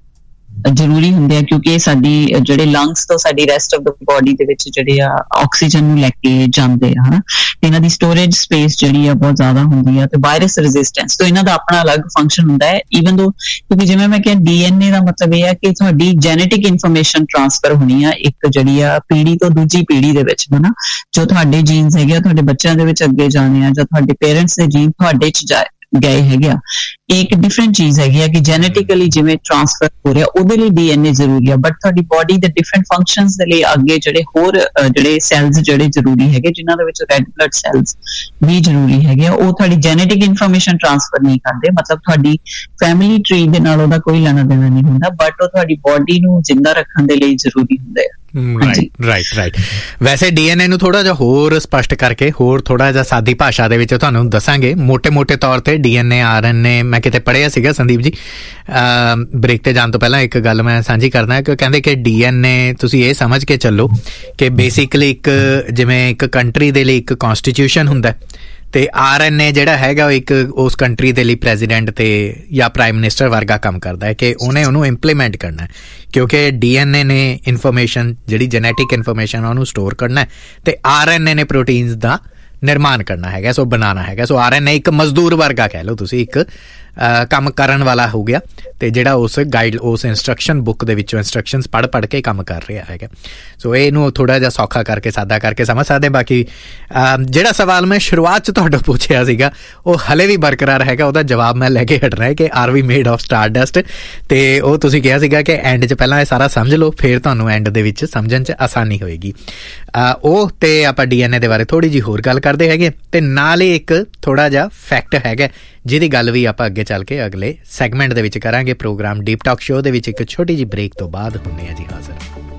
S1: ਜ਼ਰੂਰੀ ਹੁੰਦੇ ਆ ਕਿਉਂਕਿ ਇਹ ਸਾਡੀ ਜਿਹੜੇ ਲੰਗਸ ਤੋਂ ਸਾਡੀ ਰੈਸਟ ਆਫ ਦ ਬੋਡੀ ਦੇ ਵਿੱਚ ਜਿਹੜੇ ਆ ਆਕਸੀਜਨ ਨੂੰ ਲੈ ਕੇ ਜਾਂਦੇ ਆ, ਹਨਾ। ਇਹਨਾਂ ਦੀ ਸਟੋਰੇਜ ਸਪੇਸ ਜਿਹੜੀ ਆ ਬਹੁਤ ਜ਼ਿਆਦਾ ਹੁੰਦੀ ਆ ਤੇ ਵਾਇਰਸ ਰੈਜ਼ਿਸਟੈਂਸ ਤੋਂ ਇਹਨਾਂ ਦਾ ਆਪਣਾ ਅਲੱਗ ਫੰਕਸ਼ਨ ਹੁੰਦਾ ਹੈ। ਈਵਨ ਦੋ ਕਿਉਂਕਿ ਜਿਵੇਂ ਮੈਂ ਕਿਹਾ DNA ਦਾ ਮਤਲਬ ਇਹ ਆ ਕਿ ਤੁਹਾਡੀ ਜੈਨੇਟਿਕ ਇਨਫੋਰਮੇਸ਼ਨ ਟ੍ਰਾਂਸਫਰ ਹੋਣੀ ਆ ਇੱਕ ਜਿਹੜੀ ਆ ਪੀੜ੍ਹੀ ਤੋਂ ਦੂਜੀ ਪੀੜ੍ਹੀ ਦੇ ਵਿੱਚ, ਹਨਾ। ਜੋ ਤੁਹਾਡੇ ਜੀਨਸ ਹੈਗੇ ਆ ਤੁਹਾਡੇ ਬੱਚਿਆਂ ਦੇ ਵਿੱਚ ਅੱਗੇ ਜਾਣੇ ਆ, ਜਾਂ ਤੁਹਾਡੇ ਪੇਰੈਂਟਸ ਦੇ ਜੀਨ ਤੁਹਾਡੇ 'ਚ ਗਏ ਹੈਗੇ ਆ, ਇਹ ਇੱਕ ਡਿਫਰੈਂਟ ਚੀਜ਼ ਹੈਗੀ ਆ ਕਿ ਜੈਨੇਟਿਕਲੀ ਜਿਵੇਂ ਟ੍ਰਾਂਸਫਰ ਹੋ ਰਿਹਾ ਉਹਦੇ ਲਈ DNA ਜ਼ਰੂਰੀ ਆ। ਬਟ ਤੁਹਾਡੀ ਬੋਡੀ ਦੇ ਡਿਫਰੈਂਟ ਫੰਕਸ਼ਨਸ ਦੇ ਲਈ ਅੱਗੇ ਜਿਹੜੇ ਹੋਰ ਜਿਹੜੇ ਸੈਲਸ ਜਿਹੜੇ ਜ਼ਰੂਰੀ ਹੈਗੇ, ਜਿਨ੍ਹਾਂ ਦੇ ਵਿੱਚ ਰੈੱਡ ਬਲੱਡ ਸੈਲਸ ਵੀ ਜ਼ਰੂਰੀ ਹੈਗੇ ਆ, ਉਹ ਤੁਹਾਡੀ ਜੈਨੇਟਿਕ ਇਨਫੋਰਮੇਸ਼ਨ ਟ੍ਰਾਂਸਫਰ ਨਹੀਂ ਕਰਦੇ। ਮਤਲਬ ਤੁਹਾਡੀ ਫੈਮਿਲੀ ਟਰੀ ਦੇ ਨਾਲ ਉਹਦਾ ਕੋਈ ਲੈਣਾ ਦੇਣਾ ਨਹੀਂ ਹੁੰਦਾ, ਬਟ ਉਹ ਤੁਹਾਡੀ ਬੋਡੀ ਨੂੰ ਜਿੰਦਾ ਰੱਖਣ ਦੇ ਲਈ ਜ਼ਰੂਰੀ ਹੁੰਦੇ ਆ। ਰਾਈਟ। ਵੈਸੇ DNA ਨੂੰ ਥੋੜਾ ਜਿਹਾ ਹੋਰ ਸਪਸ਼ਟ ਕਰਕੇ, ਹੋਰ ਥੋੜਾ ਜਿਹਾ ਸਾਦੀ ਭਾਸ਼ਾ ਦੇ ਵਿੱਚ ਤੁਹਾਨੂੰ ਦੱਸਾਂਗੇ। ਮੋਟੇ ਤੌਰ ਤੇ DNA RNA ਮੈਂ ਕਿਤੇ ਪੜ੍ਹਿਆ ਸੀਗਾ ਸੰਦੀਪ ਜੀ, ਬ੍ਰੇਕ ਤੇ ਜਾਣ ਤੋਂ ਪਹਿਲਾਂ ਇੱਕ ਗੱਲ ਮੈਂ ਸਾਂਝੀ ਕਰਦਾ ਕਿ ਕਹਿੰਦੇ ਕਿ DNA ਤੁਸੀਂ ਇਹ ਸਮਝ ਕੇ ਚੱਲੋ ਕਿ ਬੇਸਿਕਲੀ ਇੱਕ ਜਿਵੇਂ ਇੱਕ ਕੰਟਰੀ ਦੇ ਲਈ ਇੱਕ ਕਨਸਟੀਟਿਊਸ਼ਨ ਹੁੰਦਾ ਤੇ RNA ਜਿਹੜਾ ਹੈਗਾ ਉਹ ਇੱਕ ਉਸ ਕੰਟਰੀ ਦੇ ਲਈ ਪ੍ਰੈਜ਼ੀਡੈਂਟ ਤੇ ਜਾਂ ਪ੍ਰਾਈਮ ਮਿਨਿਸਟਰ ਵਰਗਾ ਕੰਮ ਕਰਦਾ ਹੈ ਕਿ ਉਹਨੇ ਉਹਨੂੰ ਇੰਪਲੀਮੈਂਟ ਕਰਨਾ ਹੈ, ਕਿਉਂਕਿ DNA ਨੇ ਇਨਫੋਰਮੇਸ਼ਨ ਜਿਹੜੀ ਜੈਨੇਟਿਕ ਇਨਫੋਰਮੇਸ਼ਨ ਉਹਨੂੰ ਸਟੋਰ ਕਰਨਾ ਤੇ RNA ਨੇ ਪ੍ਰੋਟੀਨਸ ਦਾ ਨਿਰਮਾਣ ਕਰਨਾ ਹੈਗਾ, ਸੋ ਬਣਾਉਣਾ ਹੈਗਾ। ਸੋ RNA ਇੱਕ ਮਜ਼ਦੂਰ ਵਰਗਾ ਕਹਿ ਲਓ ਤੁਸੀਂ, ਇੱਕ ਕੰਮ ਕਰਨ ਵਾਲਾ ਹੋ ਗਿਆ ਤੇ ਜਿਹੜਾ ਉਸ ਇੰਸਟਰਕਸ਼ਨ ਬੁੱਕ ਦੇ ਵਿੱਚੋਂ ਇੰਸਟਰਕਸ਼ਨਸ ਪੜ੍ਹ ਕੇ ਕੰਮ ਕਰ ਰਿਹਾ ਹੈਗਾ। ਸੋ ਇਹਨੂੰ ਥੋੜਾ ਜਿਹਾ ਸੌਖਾ ਕਰਕੇ ਸਾਦਾ ਕਰਕੇ ਸਮਝ ਸਕਦੇ। ਬਾਕੀ ਜਿਹੜਾ ਸਵਾਲ ਮੈਂ ਸ਼ੁਰੂਆਤ 'ਚ ਤੁਹਾਡਾ ਪੁੱਛਿਆ ਸੀਗਾ ਉਹ ਹਲੇ ਵੀ ਬਰਕਰਾਰ ਹੈਗਾ, ਉਹਦਾ ਜਵਾਬ ਮੈਂ ਲੈ ਕੇ ਹਟਣਾ ਹੈ ਕਿ R we made of Stardust, ਤੇ ਉਹ ਤੁਸੀਂ ਕਿਹਾ ਸੀਗਾ ਕਿ ਐਂਡ 'ਚ ਪਹਿਲਾਂ ਇਹ ਸਾਰਾ ਸਮਝ ਲਓ ਫਿਰ ਤੁਹਾਨੂੰ ਐਂਡ ਦੇ ਵਿੱਚ ਸਮਝਣ 'ਚ ਆਸਾਨੀ ਹੋਏਗੀ। ਉਹ ਤੇ ਆਪਾਂ DNA ਦੇ ਬਾਰੇ ਥੋੜ੍ਹੀ ਜਿਹੀ ਹੋਰ ਗੱਲ ਕਰਦੇ ਹੈਗੇ ਤੇ ਨਾਲ ਹੀ ਇੱਕ ਥੋੜਾ ਜਿਹਾ ਫੈਕਟ ਹੈਗਾ ਜਿਹਦੀ ਗੱਲ ਵੀ ਆਪਾਂ ਅੱਗੇ ਚੱਲ ਕੇ ਅਗਲੇ ਸੈਗਮੈਂਟ ਦੇ ਵਿੱਚ ਕਰਾਂਗੇ। ਪ੍ਰੋਗਰਾਮ ਡੀਪ ਟਾਕ ਸ਼ੋਅ ਦੇ ਵਿੱਚ ਇੱਕ ਛੋਟੀ ਜਿਹੀ ਬ੍ਰੇਕ ਤੋਂ ਬਾਅਦ ਹੁੰਦੇ ਆ ਜੀ ਹਾਜ਼ਰ।